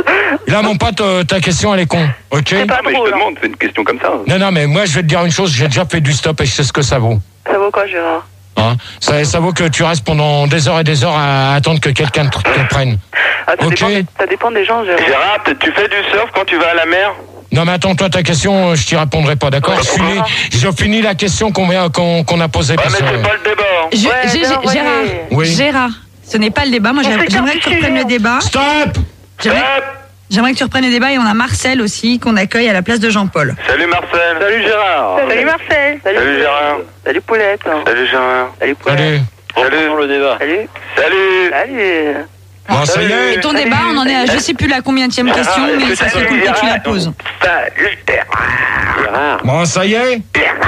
Là, mon pote, euh, ta question, elle est con. Ok? Non, mais je te demande, c'est une question comme ça. Non, non, mais moi, je vais te dire une chose, j'ai déjà fait du stop et je sais ce que ça vaut. Ça vaut quoi, Gérard? Hein, ça, ça vaut que tu restes pendant des heures et des heures à attendre que quelqu'un te, te prenne. Ah, ça, Ok. dépend, ça dépend des gens, Gérard. Gérard, tu fais du surf quand tu vas à la mer? Non, mais attends, toi, ta question, je t'y répondrai pas, d'accord? Je finis, je finis la question qu'on vient- qu'on qu'on a posée. parce que- C'est pas le débat. hein. Je- Ouais, G- bien G- envoyé. Gérard, Oui. Gérard, ce n'est pas le débat. Moi, On j'aimerais fait j'aimerais qu'un que tu petit reprennes le sujet. débat. Stop! J'aimerais j'aimerais que tu reprennes le débat et on a Marcel aussi qu'on accueille à la place de Jean-Paul. Salut Marcel. Salut Gérard. Salut Marcel. Salut Gérard. Salut Poulette. Salut Gérard. Salut Poulette. Salut. Salut. le débat. Salut. Salut. Salut. Bon, ça y Et est. ton débat, on en est à je sais plus la combienième question, mais ça serait cool que tu la poses. Salut Gérard. Bon, ça y est.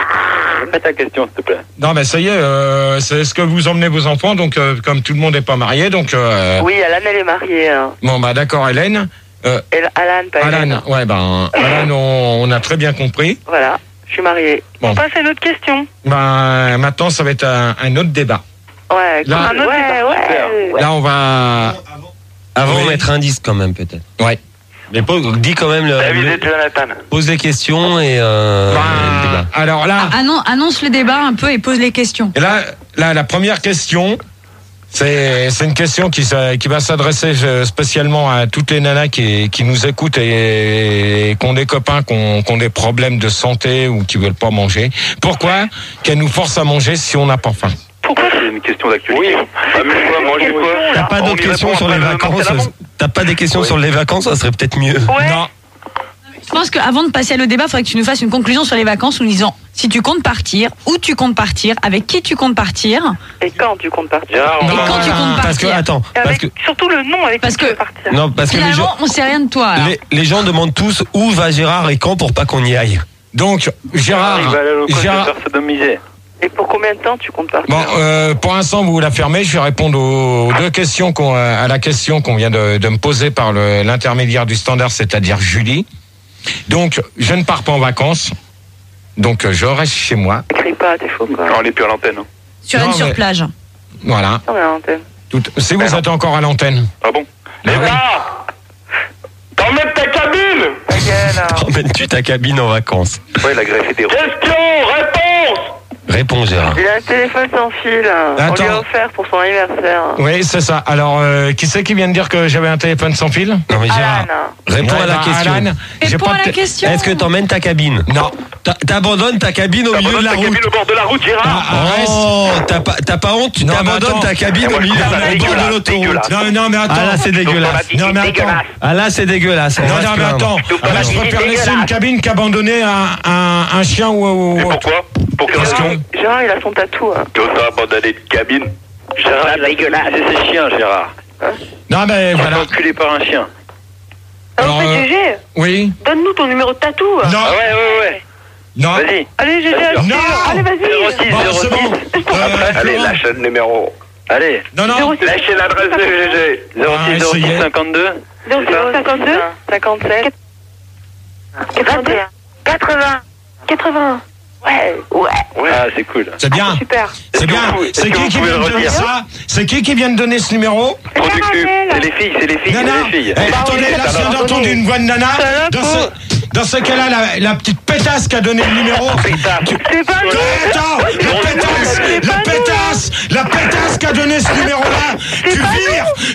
Fais ta question, s'il te plaît. Non, mais ça y est, euh, c'est ce que vous emmenez vos enfants, donc euh, comme tout le monde n'est pas marié, donc... Euh, Oui, Alan, elle est mariée. Hein. Bon, bah d'accord, Hélène. Euh, Elle, Alan, pas Hélène. Alan, ouais, ben, Alan, on, on a très bien compris. Voilà, je suis mariée. Bon. On passe à une autre question. Ben, maintenant, ça va être un, un autre débat. Ouais, Là- un autre ouais, ouais, ouais. Là, on va... Avant, Oui. mettre un disque quand même, peut-être. Ouais. Mais pose- dis quand même le, David le- et Jonathan. pose les questions et, euh, Ben, et le débat. alors là, Ah, annon- annonce le débat un peu et pose les questions. là, là, la première question, c'est c'est une question qui, s'a- qui va s'adresser euh, spécialement à toutes les nanas qui, qui nous écoutent et, et qui ont des copains qui ont, qui ont des problèmes de santé ou qui veulent pas manger. Pourquoi qu'elles nous forcent à manger si on n'a pas faim? Pourquoi c'est une question d'actualité? Oui. Amuse-toi, mange quoi? T'as pas On d'autres y questions répond sur les après le vacances? Marcel Amont. T'as pas des questions sur les vacances? Ça serait peut-être mieux. Non. Je pense qu'avant de passer à le débat, il faudrait que tu nous fasses une conclusion sur les vacances en nous disant si tu comptes partir, où tu comptes partir, avec qui tu comptes partir. Et quand tu comptes partir? Gérard, on Et va- quand tu comptes Parce que, partir. attends, parce Avec que, surtout le nom avec Parce qui tu que- veux partir. non, parce que les gens, Finalement, on sait rien de toi. alors. les, les gens demandent tous où va Gérard et quand pour pas qu'on y aille. Donc, Gérard, Il va aller au coin Gérard, de faire sodomiser. Et pour combien de temps tu comptes partir? bon, euh, pour l'instant, vous la fermez. Je vais répondre aux deux questions qu'on, à la question qu'on vient de, de me poser par le- l'intermédiaire du standard, c'est-à-dire Julie. Donc, je ne pars pas en vacances. Donc, je reste chez moi. Crie pas, t'es faux quoi. On est plus à l'antenne. hein. Sur Non, une sur mais- plage. Voilà. On est à l'antenne. Tout, si vous êtes encore à l'antenne. Ah bon? Ah Les oui. gars! T'emmènes ta cabine! Ta gueule. Emmènes-tu ta cabine en vacances? Ouais, la greffe était... Question! Réponse! Réponds, Gérard. Il a un téléphone sans fil. On lui Attends. a offert pour son anniversaire. Oui, c'est ça. Alors, euh, qui c'est qui vient de dire que j'avais un téléphone sans fil? Non, mais Gérard, Alan. réponds Ouais, à la bah, question. Alan, j'ai Réponds pas à de la té- question. Est-ce que t'emmènes ta cabine? Non. T'a- T'abandonnes ta cabine au milieu de la ta route. cabine au bord de la route, Gérard! Ah, reste. Oh, t'as pas, t'as pas honte, tu Non, mais t'abandonnes attends. ta cabine Eh, moi, au je milieu trouve ça au bord de dégueulasse, l'autoroute. dégueulasse. Non, non, mais attends. Ah là, c'est dégueulasse. Non, mais attends. Ah là, c'est dégueulasse. on Non, va se non, mais plaindre. attends. Tout Ah, là, je ça, préfère c'est laisser dégueulasse. une cabine qu'abandonner un, un, un chien ou... ou- Et ou- pourquoi? Pour quelle raison? Gérard, il a son tatou. Hein. Tu oses abandonner de cabine? Gérard, c'est dégueulasse. C'est ses chiens, Gérard. Non, mais Il voilà. est enculé par un chien. Alors, Alors, euh, G G, Oui. donne-nous ton numéro de tatou. Non. Ah ouais, ouais, ouais. Non. Vas-y. Allez, G G, Vas-y. allez, Non. allez, vas-y. zéro six, Bon, zéro c'est bon. six. Euh, Allez, Florent. lâchez le numéro. Allez. Non, non. zéro six. Lâchez l'adresse de G G. zéro Ah, six zéro essayez. six cinquante-deux. zéro six cinquante-deux, cinquante-sept, quatre-vingt-deux, quatre-vingts, quatre-vingts. Ouais, ouais. Ah, c'est cool. C'est bien. Super. C'est bien. Est-ce C'est que qui vous qui pouvez vient le de donner redire ça? C'est qui qui vient de donner ce numéro? Trop du cul. C'est les filles, c'est les filles, Non, non. c'est les filles. Eh, attendez, là, je viens d'entendre une voix de nana. Dans ce, dans ce cas-là, la, la petite pétasse qui a donné le numéro. Tu- C'est pas nous. Attends, la pétasse, la pétasse, la pétasse qui a donné ce numéro-là. Tu vires,